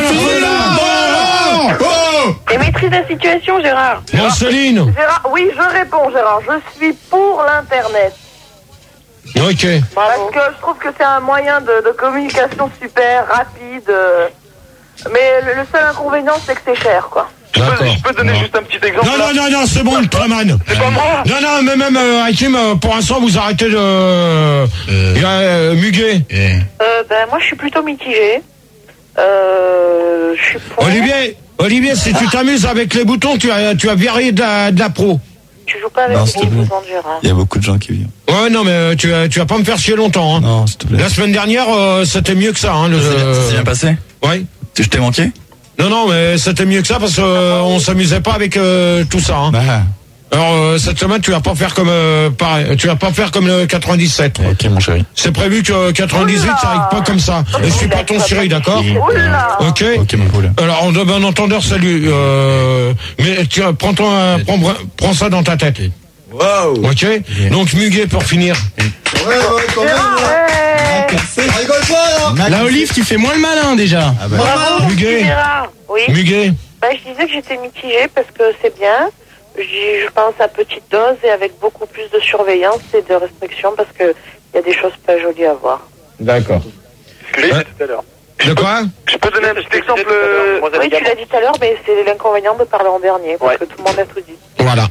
gars, et maîtrise la situation, Gérard. Bon, Céline. Gérard, oui, je réponds, Gérard. Je suis pour l'Internet. Ok. Parce que je trouve que c'est un moyen de, de communication super rapide. Euh, mais le, le seul inconvénient, c'est que c'est cher, quoi. Je peux, je peux donner non. juste un petit exemple. Non, non, non, non, c'est bon, Ultraman. C'est pas moi. Non, non, mais même, euh, Hakim, euh, pour l'instant, vous arrêtez de... Euh, il y a euh, Muguet. Euh, ben, moi, je suis plutôt mitigé. Euh, je suis pour... Olivier, Olivier, si tu t'amuses avec les boutons, tu as, tu as viré de la, de la pro. Tu joues pas avec non, les boutons de Gérard. Il y a beaucoup de gens qui viennent. Ouais, non, mais tu, tu vas pas me faire chier longtemps. Hein. Non, s'il te plaît. La semaine dernière, euh, c'était mieux que ça. Hein, le, ça s'est bien passé? Ouais. Je t'ai manqué? Non, non, mais c'était mieux que ça parce qu'on euh, s'amusait pas avec euh, tout ça. Hein. Bah. Alors euh, cette semaine, tu vas pas faire comme euh, pareil, tu vas pas faire comme le quatre-vingt-dix-sept. Ok, mon chéri. C'est prévu que quatre-vingt-dix-huit, ça arrive pas comme ça. Et je suis pas ton chéri, d'accord? Ok. Ok, mon poule. Alors on donne un entendeur, salut. Euh, mais tiens, prends toi, prends, prends ça dans ta tête. Wow. Ok. Donc Muguet pour finir. Ouais, ouais, quand même. Ouais. Ça rigole pas, là. La Olive, tu fais moins le malin déjà. Ah bah. Bravo, Muguet. Oui. Muguet. Bah, je disais que j'étais mitigée parce que c'est bien. Je pense à petite dose et avec beaucoup plus de surveillance et de restrictions parce que il y a des choses pas jolies à voir. D'accord. Ce que j'ai dit tout à l'heure. De quoi? Je peux donner un petit exemple. Oui, tu l'as dit tout à l'heure, mais c'est l'inconvénient de parler en dernier parce ouais. que tout le monde a tout dit. Voilà.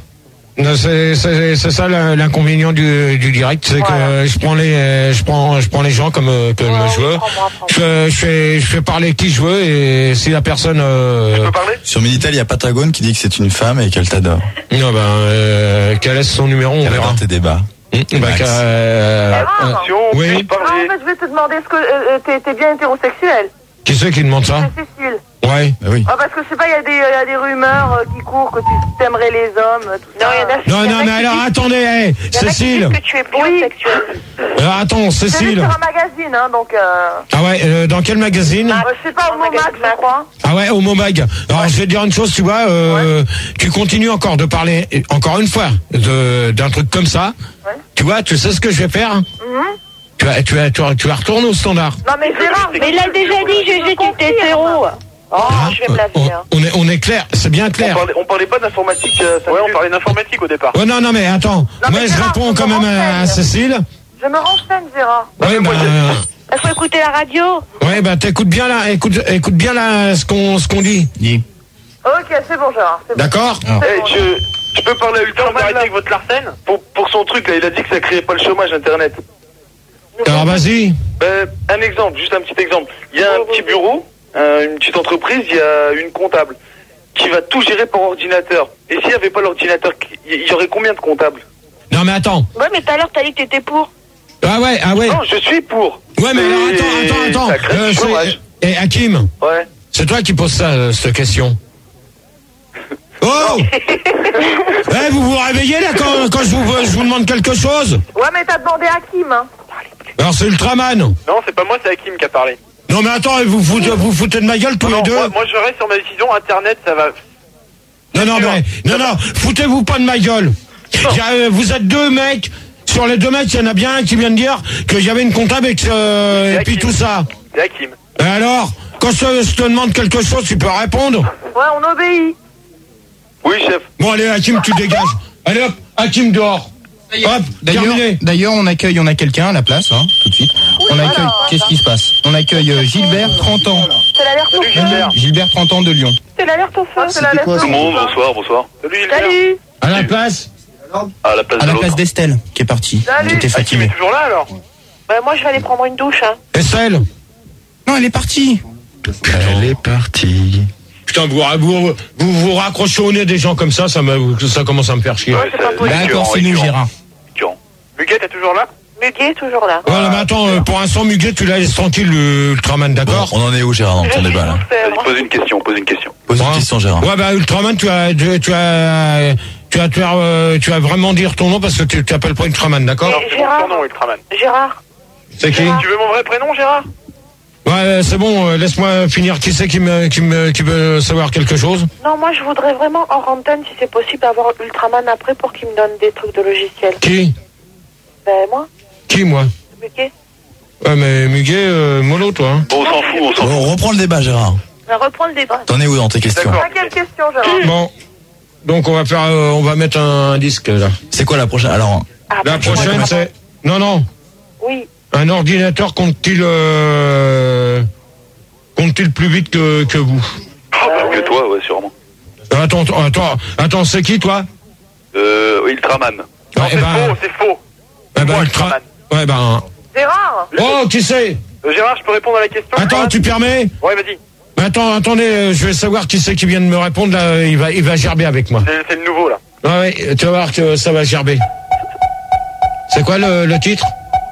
C'est c'est ça l'inconvénient du, du direct, c'est voilà. que je prends les je prends je prends les gens comme comme ouais, je veux. Je, je fais je fais parler qui je veux et si la personne. Euh... Je peux parler? Sur Minitel, il y a Patagone qui dit que c'est une femme et qu'elle t'adore. Non ben euh, qu'elle laisse son numéro, on verra. tes débats. Mmh, bah, euh, euh, euh, oui. Ah, en fait, je vais te demander, est-ce que euh, t'es, t'es bien hétérosexuel? Qui c'est qui demande ça? C'est Cécile. Ouais. Bah oui. Ah, parce que je sais pas, il y a des, y a des rumeurs euh, qui courent que tu aimerais les hommes. Tout non, il y en a. Non, non, mais alors attendez, hey, Cécile. Que tu es plus oui. sexuel. Alors attends, Cécile. C'est sur un magazine, hein, donc. Euh... Ah ouais, euh, dans quel magazine? Ah, je sais pas, au Momag, je crois. Ah ouais, au Momag. Alors ouais. Je vais te dire une chose, tu vois, euh, ouais. tu continues encore de parler, encore une fois, de d'un truc comme ça. Ouais. Tu vois, tu sais ce que je vais faire? Mm-hmm. Tu vas, tu vas, tu vas, tu vas retourner au standard. Non mais Gérard, mais il a déjà dit, Gégé, qu'il était hétéro. Oh, je vais me laver. on, Hein. on est, on est clair, c'est bien clair. On parlait, on parlait pas d'informatique. Euh, ouais, on parlait d'informatique au départ. Ouais, non, non, mais attends. Non, Moi, mais je Gérard, réponds je quand me même à, à Cécile. Je me renseigne, Gérard. Oui, bah, euh, Il faut écouter la radio. ouais, bah, t'écoutes bien là, écoute, écoute bien là ce qu'on, ce qu'on dit. Dis. Ok, c'est bon, Gérard. C'est bon. D'accord? C'est Eh, bon. je, je peux parler à Ultraman là avec votre Larsen pour, pour son truc là, il a dit que ça créait pas le chômage internet. Alors, vas-y. Ben, un exemple, juste un petit exemple. Il y a un petit bureau, un- une petite entreprise, il y a une comptable qui va tout gérer par ordinateur. Et s'il n'y avait pas l'ordinateur, il y aurait combien de comptables? Non, mais attends. Ouais, mais tout à l'heure, t'as dit que t'étais pour. Ah ouais, ah ouais. Non, je suis pour. Ouais, mais alors, Et attends, attends, attends. ça crée Euh, du c'est- chômage. Et Hakim, Ouais. c'est toi qui poses ça, euh, cette question. Oh! Eh, vous vous réveillez là quand, quand je, vous, je vous demande quelque chose? Ouais, mais t'as demandé à Kim, hein. Alors, c'est Ultraman. Non, c'est pas moi, c'est Hakim qui a parlé. Non, mais attends, vous foutez, vous foutez de ma gueule tous Non, les deux? moi, moi, je reste sur ma décision, Internet, ça va... Non, non, mais, non, non, foutez-vous pas de ma gueule. Il y a, euh, vous êtes deux mecs. Sur les deux mecs, il y en a bien un qui vient de dire qu'il y avait une comptable et, que, euh, et puis tout ça. C'est Hakim. Et alors, quand je, je te demande quelque chose, tu peux répondre? Ouais, on obéit. Oui, chef. Bon, allez, Hakim, tu dégages. Allez, hop, Hakim dehors. Hop, D'ailleurs, terminé. d'ailleurs, on accueille, on a quelqu'un à la place, hein, tout de suite. On accueille, qu'est-ce qui se passe? On accueille euh, Gilbert, trente ans. C'est l'alerte au feu. Gilbert. Gilbert, trente ans de Lyon. C'est l'alerte au feu. C'est l'alerte au quoi, feu. ça bonsoir, bonsoir. Salut, Gilbert. Salut. À la place. À la place À de la l'autre. place d'Estelle, qui est partie. Salut. Qui était Hakim est fatiguée. toujours là, alors? Ouais, moi, je vais aller prendre une douche. Hein. Estelle. Non, elle est partie. Elle est partie. Putain, vous, vous, vous, vous raccrochez au nez des gens comme ça, ça, me, ça commence à me faire chier. Ouais, c'est pas possible. D'accord, c'est nous, Gérard. Muguet, t'es toujours là? Muguet est toujours là. Ouais, mais attends, euh, pour l'instant, Muguet, tu la laisses tranquille, le Ultraman, Bon, d'accord? on en est où, Gérard, dans ton débat, là? Pose une question, pose une question. Pose une Ouais. question, Gérard. Ouais, bah, Ultraman, tu as, tu, tu as, tu as, tu as, euh, tu as vraiment dire ton nom parce que tu t'appelles pas Ultraman, d'accord? Non, c'est mon Gérard. surnom, Ultraman. Gérard. C'est qui? Tu veux mon vrai prénom, Gérard? Ouais, c'est bon, euh, laisse-moi finir. Qui c'est qui me, qui me, qui veut savoir quelque chose? Non, moi, je voudrais vraiment, en antenne, si c'est possible, avoir Ultraman après pour qu'il me donne des trucs de logiciel. Qui? Ben, moi, Qui, moi? Muguet. Ouais, mais Muguet, euh, mollo, toi, hein. Bon, on s'en fout, on s'en Bon, fout. on reprend le débat, Gérard. On reprend le débat. T'en es où dans tes questions? D'accord. À quelle question, Gérard? Bon. Donc, on va faire, euh, on va mettre un disque, là. C'est quoi la prochaine? Alors, Ah, La ben, prochaine, moi, c'est, non, non. Oui. Un ordinateur compte-t-il, euh, compte-t-il plus vite que, que vous? Ah, bah, que toi, ouais, sûrement. Attends, attends, attends, c'est qui, toi? Euh, Ultraman. Non, Ouais, c'est eh ben- faux, c'est faux. Eh ben, Moi, Ultra- Ultraman. Ouais, ben, Gérard. oh, qui c'est? Euh, Gérard, je peux répondre à la question? Attends, tu permets? Ouais, vas-y. Attends, attendez, euh, je vais savoir qui c'est qui vient de me répondre, là, il va, il va gerber avec moi. C'est c'est le nouveau, là. Ouais, ouais, tu vas voir que ça va gerber. C'est quoi le, le titre?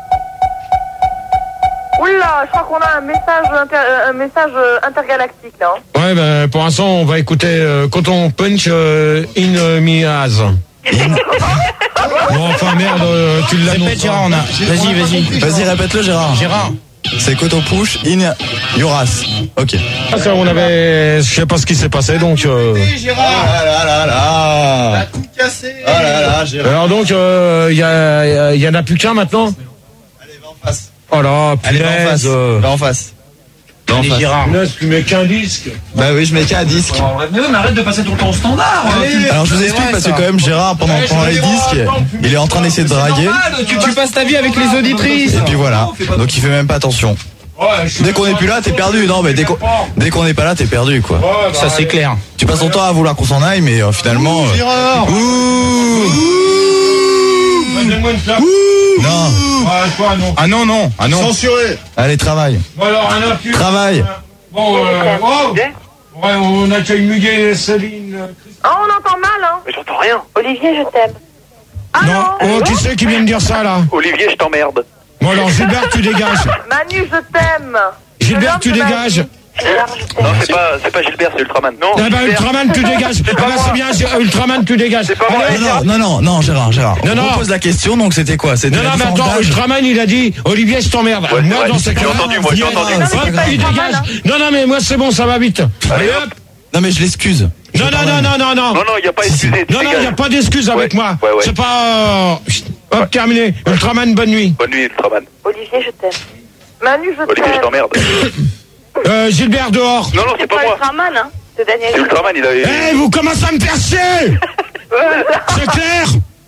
Oula, je crois qu'on a un message, inter- euh, un message euh, intergalactique, là. hein. Ouais, ben, pour l'instant, on va écouter euh, Coton Punch euh, in euh, Miaz. Bon, enfin, merde, euh, tu l'annonces. Répète, Gérard, on a. Vas-y, vas-y. vas-y, répète-le, Gérard. Gérard. C'est Coton Push in Yoras. Ok. Ah, ça, on avait, je sais pas ce qui s'est passé, donc. Euh... Ah là là là. Tout cassé. Ah là là, Gérard. Alors donc, il euh, y, a, y en a plus qu'un maintenant. Allez, va en face. Oh là, Allez, va en face. punaise. euh, Va en face. Va en Allez, face. Gérard. punaise, tu mets qu'un disque. Bah oui, je mets qu'un disque. Mais oui, mais arrête de passer ton temps au standard. Alors je vous explique parce que quand même Gérard pendant, pendant les disques, il est en train d'essayer de draguer. Tu, tu passes ta vie avec les auditrices. Et puis voilà. Donc il fait même pas attention. Dès qu'on est plus là, t'es perdu. Non mais dès qu'on dès qu'on n'est pas là, t'es perdu quoi. Ça, c'est clair. Tu passes ton temps à vouloir qu'on s'en aille, mais euh, finalement. euh, Gérard. Ouh. Donne-moi une clap. Non. Ouais, quoi, non. Ah non, non. Ah non. Censuré. Allez, travaille. Bon, alors, un appui. Travaille. Bon, euh, oh. Ouais, on accueille Muguet, Céline. euh, Ah, on entend mal, hein. Mais j'entends rien. Olivier, je t'aime. Ah Non, non. oh, qui c'est qui vient de dire ça, là? Olivier, je t'emmerde. Bon, alors, Gilbert, tu dégages. Manu, je t'aime. Gilbert, Je tu l'aime, dégages. Manu. Gérard, je t'aime. Non, c'est pas, c'est pas Gilbert, c'est Ultraman. Non. Eh ben, Gilbert. Ultraman, tu dégages. Ah bah, c'est bien, c'est- Ultraman, tu dégages. C'est pas moi. Allez, Non, non, non, non, Gérard, Gérard. Non, On non. pose la question, donc c'était quoi? C'était Non, la non, mais différence attends, d'âge. Ultraman, il a dit, Olivier, je t'emmerde. Ouais, moi, c'est dans vrai. ces J'ai cas-là, entendu, moi, j'ai viens, entendu. hop, Non, mais il pas dégage. mal, hein. Non, non, mais moi, c'est bon, ça va vite. Allez, hop. Non mais je l'excuse. Non, non, non, non, non, non. Non, non, il n'y a pas excusé. tu Non, non, il n'y a dégages. pas d'excuse avec Ouais, moi. ouais, ouais. C'est pas... euh, Hop, terminé. Ultraman, bonne nuit. Bonne nuit, Ultraman. Olivier, je t'aime. Manu, je Olivier, je t'aime. t'emmerde. Euh, Gilbert, dehors. Non, non, c'est, C'est pas, pas moi. Ultraman, hein. C'est Daniel. C'est Ultraman, il avait... Eh, vous commencez à me faire chier. C'est clair?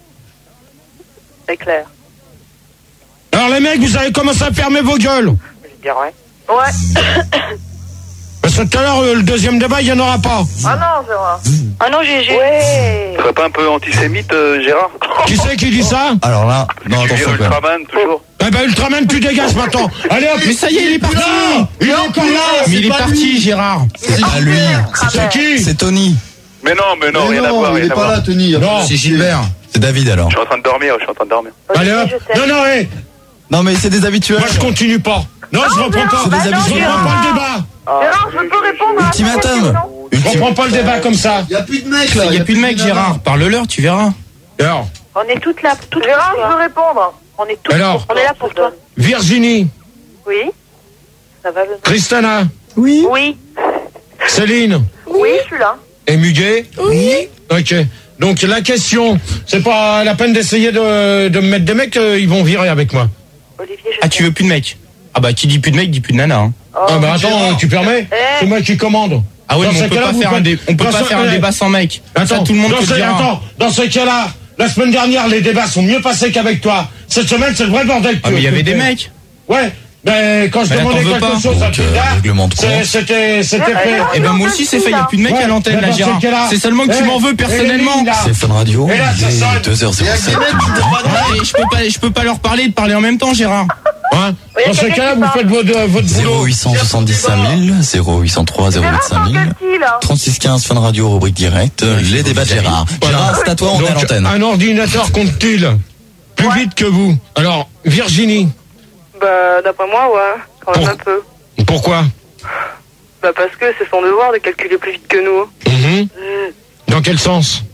C'est clair. Alors les mecs, vous avez commencé à fermer vos gueules. Je dirais. Ouais. Parce que tout à l'heure, euh, le deuxième débat, il n'y en aura pas. Ah non, Gérard. Ah non, G G. Ouais. Tu serais pas un peu antisémite, euh, Gérard? Qui c'est qui dit ça? Alors là, non, Tu attention dis quand même. Ultraman, toujours. Eh ben Ultraman, tu dégages maintenant. Allez hop. Mais ça y est, il est parti. Il est encore là. Mais il est parti, Gérard. C'est pas lui. C'est qui? C'est Tony. Mais non, mais non, Mais rien à non, voir, il rien est à pas voir. là, Tony. Non. C'est Gilbert. C'est David alors. Je suis en train de dormir, je suis en train de dormir. Allez hop. Je sais. Non, non, hé. Non mais c'est des habituels. Moi, je continue pas. Non, je reprends pas. C'est des Je habituels. reprends pas le débat. Gérard, je peux répondre à la Ultimatum. question. Je reprends pas le débat comme ça. Il y a plus de mecs là. Il y a plus de mec, Gérard. Parle-leur, tu verras. Alors, On est toutes là, toutes Gérard, pour je toi. veux répondre. On est toutes Alors. on est là pour toi. Virginie, Oui. Ça va le. Christana, Oui. Oui. Céline Oui, je suis là. et Muguet. Oui. Ok. Donc la question, c'est pas la peine d'essayer de, de me mettre des mecs, euh, ils vont virer avec moi. Olivier, je Ah, tu veux plus de mec? Ah bah, qui dit plus de mec, dit plus de nana. Hein. ah bah attends, tu permets? Eh. C'est moi qui commande. Ah ouais, Dans mais ce on peut cas-là, pas vous faire un, faites- dé- on peut dans pas ce- faire un eh, débat sans mec. Attends, Ça, tout le monde dans peut ce, le dire. hein. attends, dans ce cas-là, la semaine dernière, les débats sont mieux passés qu'avec toi. Cette semaine, c'est le vrai bordel. Ah, mais il y avait des mecs. Ouais, mais quand je Mais là, demandais t'en veux quelque pas. chose à Donc, euh, Pindar, règlement de c'est- compte. c'était c'était Ouais, fait. ouais, Eh ben, moi aussi, c'est fait. Il y a plus de mecs Ouais, à l'antenne, mais là, dans ce Gérard. cas-là- C'est seulement que tu Eh, m'en veux eh, personnellement. là. C'est Fun Radio. Et là, ça Il est sonne. deux heures zéro sept. Ouais, je peux pas, je peux pas leur parler de parler en même temps, Gérard. Hein Oui, dans ce quelqu'un cas-là, qui vous parle. faites votre, votre zéro boulot. huit cent soixante-dix-cinq mille, zéro huit cent trois, zéro huit Gérard, cinq dans mille. quel qui, là trente-six quinze Fun Radio, rubrique directe. Les débats de Gérard. Gérard, c'est à toi, on est à Donc, l'antenne. un ordinateur compte-t-il plus vite que vous? Alors, Virginie, Bah, d'après moi, ouais. Quand même Pour- un peu. pourquoi? Bah, parce que c'est son devoir de calculer plus vite que nous. Mhm. Dans quel sens?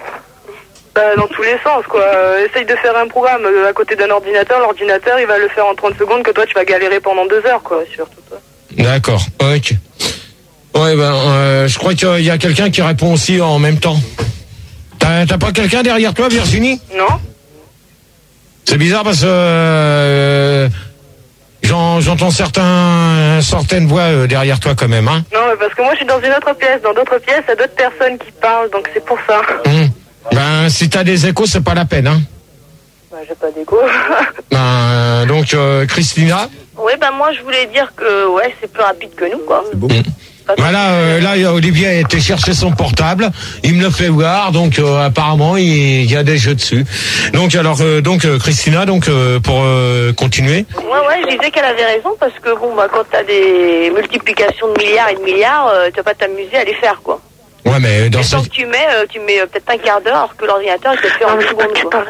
Bah, dans tous les sens, quoi. Euh, essaye de faire un programme euh, à côté d'un ordinateur. L'ordinateur, il va le faire en trente secondes, que toi, tu vas galérer pendant deux heures, quoi. Surtout toi. D'accord, ok. Ouais, ben, euh, je crois qu'il y a quelqu'un qui répond aussi en même temps. T'as t'as pas quelqu'un derrière toi, Virginie? Non? C'est bizarre parce que euh, j'en- j'entends certains, certaines voix euh, derrière toi quand même, hein. Non, mais parce que moi, je suis dans une autre pièce. Dans d'autres pièces, il y a d'autres personnes qui parlent, donc c'est pour ça. Hum. Ben, si t'as des échos, c'est pas la peine, hein. Bah, j'ai pas d'écho. Ben, euh, donc, euh, Christina, Oui, ben moi, je voulais dire que, ouais, c'est plus rapide que nous, quoi. C'est beau. voilà, euh, là, Olivier a été chercher son portable, il me le fait voir, donc euh, apparemment, il, il y a des jeux dessus. Donc, alors, euh, donc, euh, Christina, donc, euh, pour euh, continuer. Ouais, ouais, je disais qu'elle avait raison parce que bon, bah, quand t'as des multiplications de milliards et de milliards, euh, tu vas pas t'amuser à les faire, quoi. Ouais, mais dans Et ce... tant que tu mets, euh, tu mets euh, peut-être un quart d'heure alors que l'ordinateur, il te le fait en une seconde, quoi.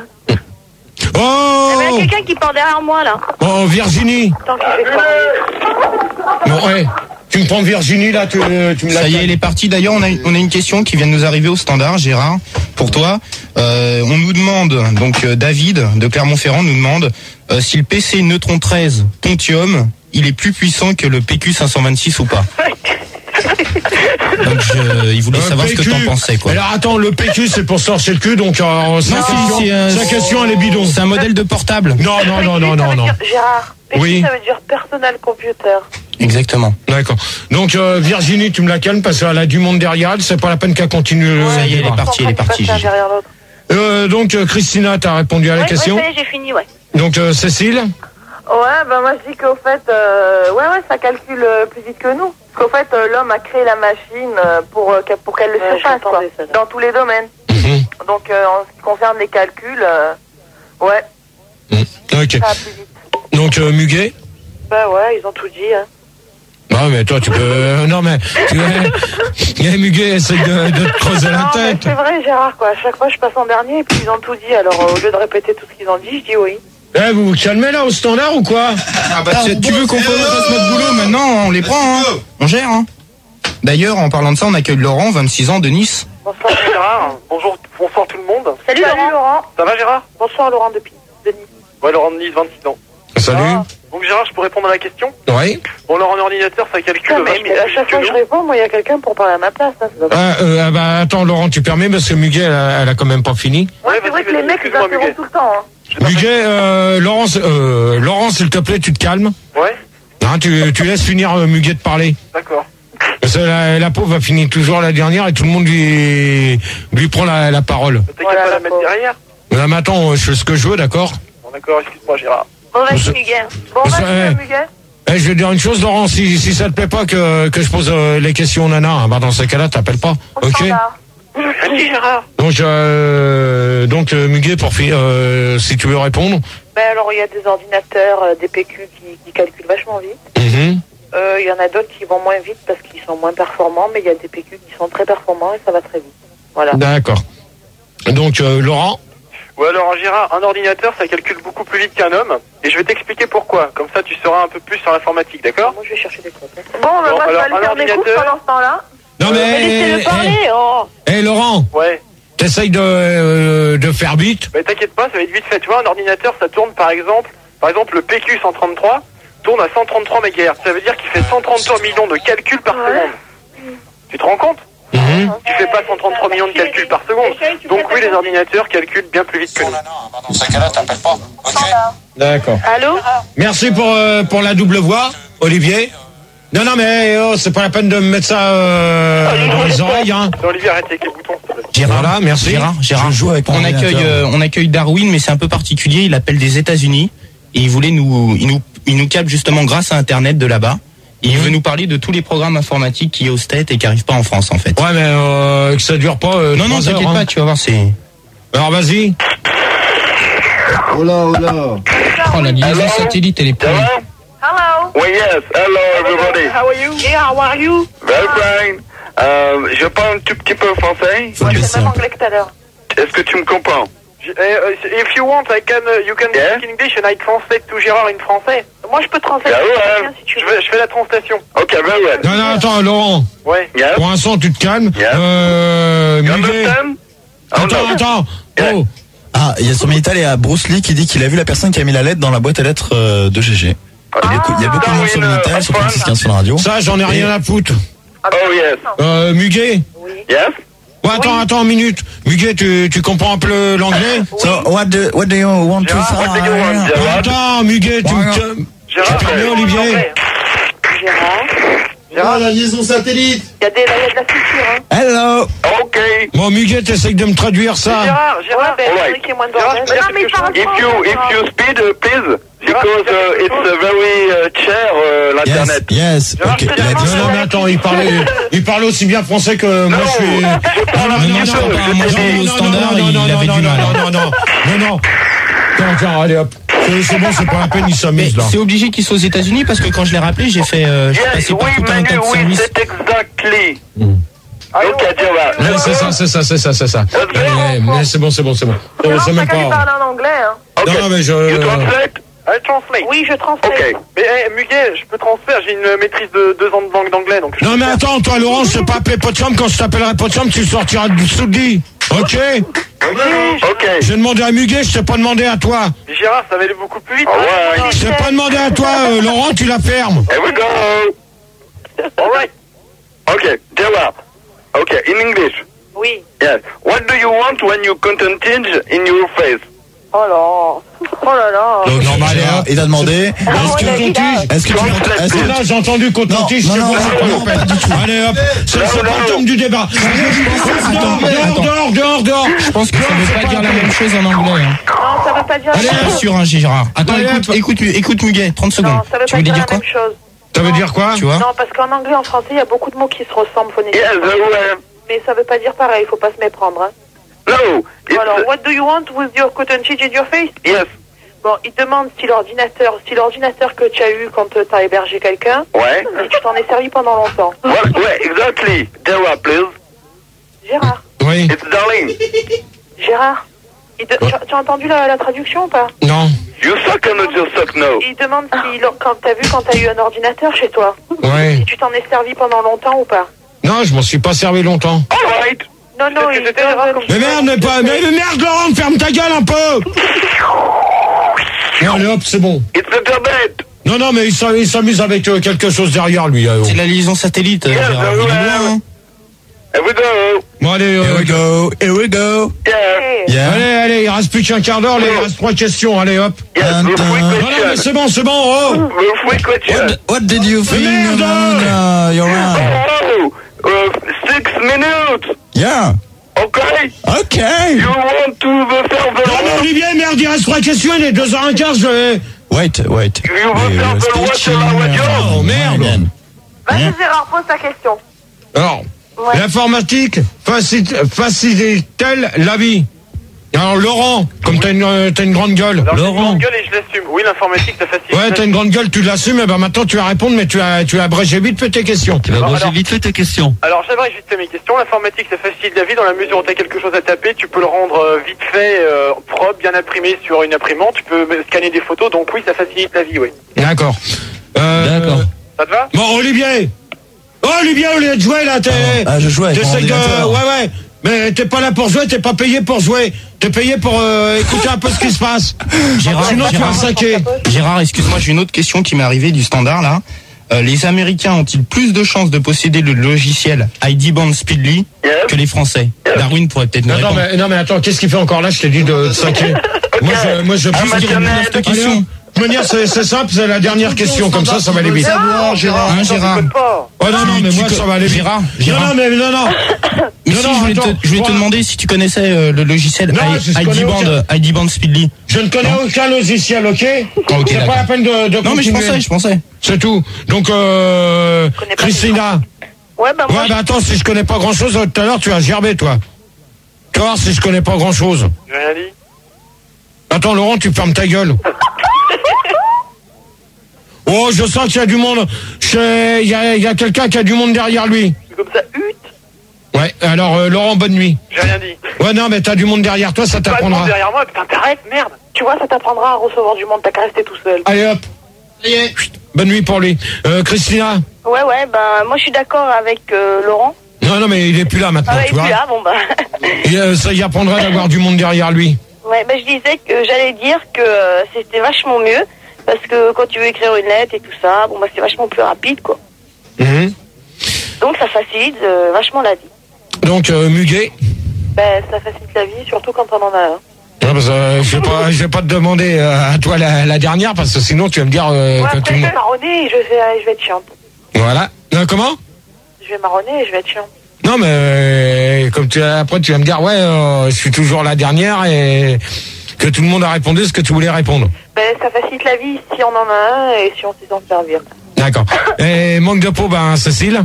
Oh, Eh ben, il y a quelqu'un qui parle derrière moi, là. oh, Virginie. Tant qu'il fait quoi. Non, ouais. Tu me prends Virginie, là, tu, tu me la Ça y est, elle est partie. D'ailleurs, on a, on a une question qui vient de nous arriver au standard, Gérard, pour toi. Euh, on nous demande, donc euh, David de Clermont-Ferrand nous demande euh, si le P C Neutron treize Pontium, il est plus puissant que le P Q cinq cent vingt-six ou pas. Donc je, il voulait Un savoir P Q. ce que t'en pensais, quoi. Alors attends, le P Q c'est pour se torcher le cul, donc euh, sa, Non, question, c'est, euh, sa question elle est bidon. C'est un modèle de portable. Non, non, non, non, non, non. Gérard, P C, Oui. ça veut dire Personal Computer. Exactement. D'accord. Donc euh, Virginie, tu me la calmes parce qu'elle a du monde derrière elle, c'est pas la peine qu'elle continue. le Ça y est, elle est débat. partie, elle est partie. Passer un Gigi. derrière l'autre. Euh, donc euh, Christina, t'as répondu à la Ouais, question. ouais, ça y est, j'ai fini, ouais. Donc euh, Cécile. Ouais, ben moi je dis qu'au fait, euh, ouais, ouais, ça calcule euh, plus vite que nous. Parce qu'au fait, euh, l'homme a créé la machine euh, pour, euh, qu'elle- pour qu'elle le Ouais, surpasse, quoi. j'entendais ça, là. Dans tous les domaines. Mhm. Donc, euh, en ce qui concerne les calculs, euh, ouais, Mhm. Ok. ça va plus vite. Donc euh, Muguet. Bah ouais, ils ont tout dit, hein. Non mais toi tu peux. euh, non mais. Tu eh, Muguet essaye de, de te creuser la Non, mais tête. c'est vrai, Gérard, quoi. À chaque fois, je passe en dernier et puis ils ont tout dit. Alors, euh, au lieu de répéter tout ce qu'ils ont dit, je dis oui. Eh, vous vous calmez là au standard ou quoi? Ah bah, tu, tu veux qu'on fasse notre boulot maintenant, on les prend, hein. On gère, hein. D'ailleurs, en parlant de ça, on accueille Laurent, vingt-six ans, de Nice. Bonsoir Gérard, bonjour, bonsoir tout le monde. Salut, Laurent. Ça va Gérard? Bonsoir, Laurent de Pi- Denis. Ouais, Laurent de Nice, vingt-six ans. Salut. Ah, donc Gérard, je peux répondre à la question? Oui. Bon, alors en ordinateur, ça calcule Putain, mais, vachement mais à plus chaque que fois que nous. je réponds, moi, il y a quelqu'un pour parler à ma place. Hein, ça doit pas- Ah, euh, ah bah attends Laurent, tu permets parce que Muguet elle a, elle a quand même pas fini. Ouais, Ouais, c'est vrai vas-y, que les vas-y, mecs, ils excuse-moi, interrompent Muguet. tout le temps, hein. J'ai pas Muguet, euh, Laurent, euh, Laurent s'il te plaît, tu te calmes. fait- Ouais. Non, tu, tu laisses finir euh, Muguet de parler. D'accord. Parce que la, la pauvre va finir toujours la dernière et tout le monde lui, lui prend la, la parole. T'inquiète voilà, pas la mettre derrière. Là, maintenant, je fais ce que je veux, d'accord? Bon, d'accord, excuse-moi, Gérard. Bon, vas-y, Muguet. Bon, vas-y, eh, Muguet. Eh, je vais te dire une chose, Laurent, si, si ça te plaît pas que, que je pose euh, les questions aux nanas, bah, dans ce cas-là, t'appelles pas. On ok? Merci, Gérard. Donc, euh, donc euh, Muguet, pour fi- euh, si tu veux répondre. Ben alors, il y a des ordinateurs, euh, des P Q qui, qui calculent vachement vite. Mm-hmm. Euh, Il y en a d'autres qui vont moins vite parce qu'ils sont moins performants, mais il y a des P Q qui sont très performants et ça va très vite. Voilà. D'accord. Donc, euh, Laurent? Ouais, alors Gérard, un ordinateur, ça calcule beaucoup plus vite qu'un homme. Et je vais t'expliquer pourquoi. Comme ça, tu sauras un peu plus sur l'informatique, d'accord? Moi, je vais chercher des codes. Bon, ben Bon, moi, je vais alors, aller un faire des courses ordinateur. pendant ce temps-là. Non, mais. Laissez-le parler, oh. Eh, Laurent? Ouais. T'essayes de, euh, de faire vite? Bah t'inquiète pas, ça va être vite fait. Tu vois, un ordinateur, ça tourne par exemple, par exemple le P Q cent trente-trois tourne à cent trente-trois mégahertz. Ça veut dire qu'il fait cent trente-trois millions de calculs par Ouais. seconde. Tu te rends compte? Mm-hmm. Tu fais pas cent trente-trois millions de calculs par seconde. Donc oui, les ordinateurs calculent bien plus vite que nous. Dans ce cas-là, t'appelles pas. Ok. D'accord. Allô? Merci pour, euh, pour la double voix, Olivier. Non, non, mais oh, c'est pas la peine de me mettre ça euh, dans les oreilles, hein. Olivier, arrête avec les boutons. Gérard, Voilà, merci. Gérard, Gérard. Je joue avec mon on accueille, ordinateur. euh, on accueille Darwin, mais c'est un peu particulier. Il appelle des États-Unis et il voulait nous, il nous, il nous capte justement grâce à Internet de là-bas. Et il veut nous parler de tous les programmes informatiques qui est au State et qui arrivent pas en France, en fait. Ouais, mais euh, que ça dure pas. Euh, Non, non, trois t'inquiète heures, pas, hein. tu vas voir, c'est. Alors, vas-y. Oh là, oh là. Oh, la liaison satellite, elle est pourrie. Hello. Oui, yes. Hello, everybody. How are you? Yeah, how are you? Very fine. Euh, je parle un tout petit peu français. Moi, c'est même anglais que tout à l'heure. Est-ce que tu me comprends? J- eh, euh, if you want, I can, uh, you can Yeah. speak English and I translate to Gérard in français. Moi, je peux translater Yeah, ouais. bien si tu Je veux. fais, je fais la translation. Ok, very well. Non, non, attends, Laurent. Ouais. Yes. Pour l'instant, tu te calmes. Yeah. Euh, You Muguet. understand? Oh, Attends, no. attends. Yeah. Oh. Ah, il y a sur Minitel, il y a Bruce Lee qui dit qu'il a vu la personne qui a mis la lettre dans la boîte à lettres euh, de G G. Il y a, il y a beaucoup de monde sur Minitel, sur trente-six quinze sur la radio. Ça, j'en ai rien à foutre. Oh, yes. Euh, Muguet. Yes? Ouais, attends, attends une minute. Muguet, tu, tu comprends un peu l'anglais? So, what do, what do you want to Gérard, what do you want, say? Gérard? Attends, Muguet, tu me... Gérard, Tu parlais, euh, Olivier? anglais. Gérard. Gérard, la liaison satellite. Il y a des, là, il y a de la culture, hein. Hello. Ok. Bon, Muguet, t'essayes de me traduire ça. Gérard, Ouais, Gérard, ben, Alright. faudrait qu'il y ait moins de Gérard, bordel. je peux Non, dire mais il quelque parle chose? If you, if you speed, uh, please, because uh, it's uh, very uh, cher, uh, Yes, l'internet. yes. Gérard, Okay, je te let's- Non, non, mais attends, il parle, il parle aussi bien français que moi, je suis... je parle un Non, non, petit je peu, parle pas. je Moi, t'ai j'ai dit. au standard, il avait du mal. Non, non, non, non, non. Tiens, tiens, allez hop. C'est c'est bon, c'est pas la peine, il Mais s'amuse là. c'est obligé qu'ils soient aux États-Unis parce que quand je l'ai rappelé, j'ai fait, euh, j'ai Yes, passé par oui, tout un tas Manu, de oui, services. c'est exactly. Mm. Ok, Gérard. Ouais, c'est ça, c'est ça, c'est ça, c'est ça. Let's go. Allez, mais c'est bon, c'est bon, c'est bon. C'est bon, Gérard, c'est t'as même qu'à lui pas... parler en anglais, hein. Ok. Non, mais je... You translate? I translate. Oui, je translate. Ok. Mais eh, Muguet, je peux transférer, j'ai une maîtrise de deux ans de langue d'anglais, donc... je Non, peux mais faire. attends, toi, Laurent, je t'ai pas appelé Potsdam. Quand je t'appellerai Potsdam, tu sortiras du sous le lit. Ok? Ok. J'ai demandé à Muguet, je t'ai pas demandé à toi. Mais Gérard, ça va aller beaucoup plus vite. All right. Je t'ai pas demandé à toi, euh, Laurent, tu la fermes. Here we go. All right. Okay, Gérard. Okay, in English. Oui. Yes. What do you want when you contentage in your face? Oh là. Oh là là. Donc, Non, mais allez, Gérard, hop. il a demandé. Est-ce que ouais, ton tige Est-ce que tu m'entends? Est-ce que- Là, j'ai entendu qu'on Non, ton tige, non, c'est non, bon, non, c'est pas non, la peine. pas du tout. Allez, hop, c'est Non, c'est non, pas le non. thème du débat. Dehors, dehors, dehors, dehors, dehors. Je pense que ça veut pas dire la même chose en anglais. Hein. Non, ça veut pas dire Allez, la Je même suis chose. sûr, hein, Gérard. Attends, Allez, écoute, hop. écoute, écoute Muguet, trente secondes. Non, ça veut Tu pas voulais dire dire la quoi? même chose. Ça veut dire quoi? Tu vois? Non, parce qu'en anglais, en français, il y a beaucoup de mots qui se ressemblent Yes, phonétiquement. very well. Mais ça veut pas dire pareil, il faut pas se méprendre. Hein. No, it's... Alors, what do you want with your cotton tige in your face? Yes. Bon, il demande si l'ordinateur, si l'ordinateur que tu as eu quand tu as hébergé quelqu'un, Ouais. si tu t'en es servi pendant longtemps. Well, ouais, exactly. Gérard, please. Gérard, Oui. It's darling. Gérard, il de- tu, as- tu as entendu la, la traduction ou pas? Non. You suck or not you suck? No. Il demande si, l'or- quand t'as vu quand t'as eu un ordinateur chez toi, Oui. si tu t'en es servi pendant longtemps ou pas. Non, je m'en suis pas servi longtemps. All right. Non, non, il c'était demande comme- Mais merde, mais pas, mais mais merde, Laurent, ferme ta gueule un peu. Non, allez, hop, c'est bon. It's Internet. Non, non, mais il s'am- il s'amuse avec euh, quelque chose derrière lui. euh. C'est la liaison satellite, euh, Yes, Gérard. very Il est well. loin, hein. Here we go. Bon, allez, Here euh, we go, here we go. Yeah. Yeah. allez, allez, il reste plus qu'un quart d'heure, là, il reste trois questions, allez, hop. Yes, Dun, the dun. free Non, non, mais question. c'est bon, c'est bon, oh. The free question. What, what did you think? Merde. Uh, you're right. Oh, uh, six minutes. Yeah. Okay. Okay. You want to the faire the Non, mais Olivier, merde, il reste trois questions, il est deux heures quinze, je vais... Wait, wait. You will We faire were the watch stitching, la radio. Oh, merde. again. Vas-y, Hein? Gérard, pose ta question. Alors, Ouais. l'informatique facilite- facilite-t-elle la vie? Alors, Laurent, comme t'as une, euh, t'as une grande gueule. Alors, j'ai une Laurent. grande gueule et je l'assume. Oui, l'informatique, ça facilite. Ouais, t'as une grande gueule, tu l'assumes, et ben maintenant tu vas répondre, mais tu as, tu as abrégé vite fait tes questions. Tu vas Alors, abréger alors- vite fait tes questions. Alors, j'aimerais juste mes questions. L'informatique, ça facilite la vie dans la mesure où tu as quelque chose à taper. Tu peux le rendre euh, vite fait, euh, propre, bien imprimé sur une imprimante. Tu peux scanner des photos. Donc, oui, ça facilite la vie, oui. D'accord. Euh, D'accord. Ça te va? Bon, Olivier. Oh, Olivier, au lieu de jouer, là, t'es... Ah, je joue avec mon t'essayes de... ordinateur. Ouais, ouais. Mais t'es pas là pour jouer, t'es pas payé pour jouer. T'es payé pour euh, écouter un peu ce qui se passe. Gérard, Sinon, tu vas Gérard, saquer. Gérard, excuse-moi, j'ai une autre question qui m'est arrivée du standard là. Euh, les Américains ont-ils plus de chances de posséder le logiciel I D Band Speedly Yes. que les Français? Darwin pourrait peut-être nous Non, non, répondre. mais, non, mais attends, qu'est-ce qu'il fait encore là? Je t'ai dit de saquer. Moi, je, moi, je Ah, plus dire une Mathieu, autre question. De manière, c'est c'est simple, c'est la dernière question, comme ça, ça va aller vite. Hein, Gérard. Pas. Oh non, non, mais Tu moi, co- ça va aller vite. Gérard, Non, Gérard. non, mais non, non. Mais Non, si, non, je voulais, te, attends, je voulais te moi- demander si tu connaissais euh, le logiciel Non, I- je I D connais Band, aucun. euh, I D Band Speedly. Je ne connais aucun logiciel, ok? ok, C'est d'accord. pas la peine de, de Non, mais je continuer. pensais, je pensais. C'est tout. Donc, euh, connais pas Christina. Ouais, bah moi, Ouais, bah attends, si je connais pas grand chose, tout à l'heure, tu vas gerber, toi. Tu vas voir si je connais pas grand chose. J'ai rien dit. Attends, Laurent, tu fermes ta gueule. Oh, je sens qu'il y a du monde. Je- Il y a, il y a quelqu'un qui a du monde derrière lui. C'est comme ça, hut. Ouais, alors, euh, Laurent, bonne nuit. J'ai rien dit. Ouais, non, mais t'as du monde derrière toi, ça Pas de monde t'apprendra. derrière moi, putain, t'arrêtes, merde. Tu vois, ça t'apprendra à recevoir du monde, t'as qu'à rester tout seul. Allez, hop. Bonne nuit pour lui. Euh, Christina. ouais, ouais, bah moi je suis d'accord avec euh, Laurent. Non, non, mais il est plus là maintenant, Ah ouais, tu et vois. puis là, bon bah. Et, euh, ça y apprendra d'avoir du monde derrière lui. Ouais, bah je disais que j'allais dire que euh, c'était vachement mieux parce que quand tu veux écrire une lettre et tout ça, bon bah c'est vachement plus rapide quoi. Mhm. Donc ça facilite euh, vachement la vie. Donc, euh, Muguet. Ben, ça facilite la vie, surtout quand on en a un. Ouais, parce que, euh, je vais pas, je vais pas te demander euh, à toi la, la dernière parce que sinon tu vas me dire euh, Ouais, que tout après, le je monde. vais marronner et je vais, je vais être chiante. Voilà. Euh, comment? Je vais marronner et je vais être chiante. Non, mais euh, comme tu après tu vas me dire ouais, euh, je suis toujours la dernière et que tout le monde a répondu ce que tu voulais répondre. Ben, ça facilite la vie si on en a un et si on sait s'en servir. D'accord. Et manque de peau, ben Cécile.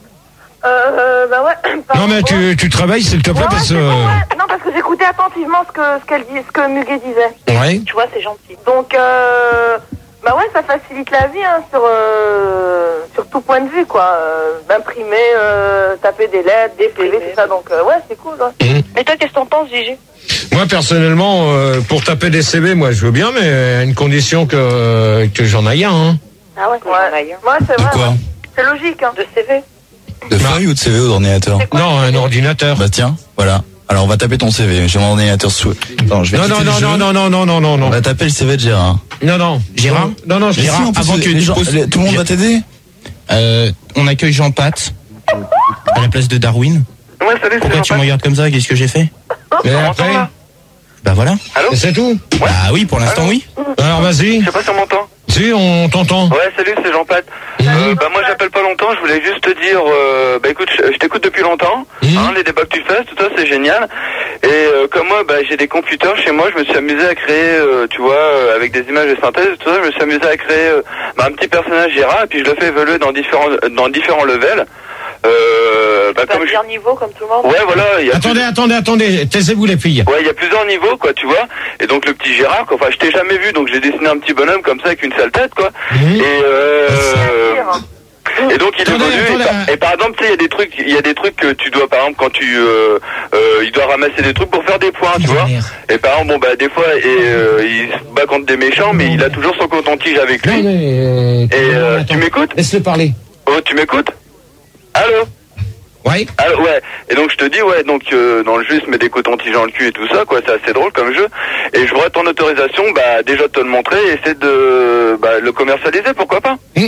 Euh, bah ouais. Non mais tu, tu te réveilles s'il te plaît Ouais, parce c'est que. bon, ouais. Non, parce que j'écoutais attentivement ce que, ce qu'elle dit, ce que Muguet disait. Ouais. Tu vois, c'est gentil. Donc, euh, bah ouais, ça facilite la vie, hein, sur, euh, sur tout point de vue, quoi. Euh, d'imprimer, euh, taper des lettres, des P V, tout ça. Donc, euh, ouais, c'est cool, ouais. Mais toi, qu'est-ce que t'en penses, Gigi? Moi personnellement, euh, pour taper des C V, moi je veux bien, mais à une condition que que j'en aille un. Hein. Ah ouais, Ouais, ouais c'est De vrai. quoi? ouais. C'est logique, hein. De C V. De feuille ou de C V ou d'ordinateur? Non, un ordinateur. Bah tiens, voilà. Alors on va taper ton C V. J'ai mon ordinateur sous. Attends, je vais Non non quitter non le jeu. non non non non non non On non. va taper le C V de Gérard. Non non. Gérard Non non. Mais Gérard. si, en plus, avant que les tu gens- poses- les- tout le monde va t'aider. Euh, on accueille Jean Pat à la place de Darwin. Ouais, salut, c'est Pourquoi tu Jean-Paul. me regardes comme ça? Qu'est-ce que j'ai fait? Et On après. m'entend, là Bah voilà. Allô? Et c'est tout. Bah oui, pour l'instant oui. Alors vas-y. Je sais pas si on m'entend. Si on t'entend. Ouais, salut, c'est Jean-Pat. Euh, bah moi j'appelle pas longtemps, je voulais juste te dire, euh, bah écoute, je, je t'écoute depuis longtemps, Mhm. hein, les débats que tu fais, tout ça c'est génial. Et euh, comme moi, bah j'ai des computers chez moi, je me suis amusé à créer, euh, tu vois, euh, avec des images de synthèse, tout ça, je me suis amusé à créer euh, bah, un petit personnage Gérard, et puis je le fais évoluer dans différents, dans différents levels. Euh, bah, Pas comme je... dire niveau comme tout le monde. Ouais, voilà, il y a Attendez attendez attendez. Taisez-vous les filles. Ouais, il y a plusieurs niveaux, quoi, tu vois. Et donc le petit Gérard, quoi, enfin, je t'ai jamais vu, donc j'ai dessiné un petit bonhomme comme ça avec une sale tête, quoi. Mhm. Et euh, Pire. et donc il Attendez, évolue. attendez, et, par, et par exemple, tu sais, il y a des trucs, il y a des trucs que tu dois, par exemple, quand tu, euh, euh, il doit ramasser des trucs pour faire des points, tu vois. Et par exemple, bon bah des fois, et euh, il se bat contre des méchants, mais il a toujours son coton-tige avec lui. Non, mais, euh, Et euh, attends. tu m'écoutes? Laisse-le parler. Oh, tu m'écoutes? Allô? Ouais. Alors, ouais, et donc je te dis, ouais, donc euh, dans le jeu, il se met des cotons-tiges dans le cul et tout ça, quoi, c'est assez drôle comme jeu. Et je voudrais ton autorisation, bah déjà de te le montrer et essayer de bah, le commercialiser, pourquoi pas. Mmh.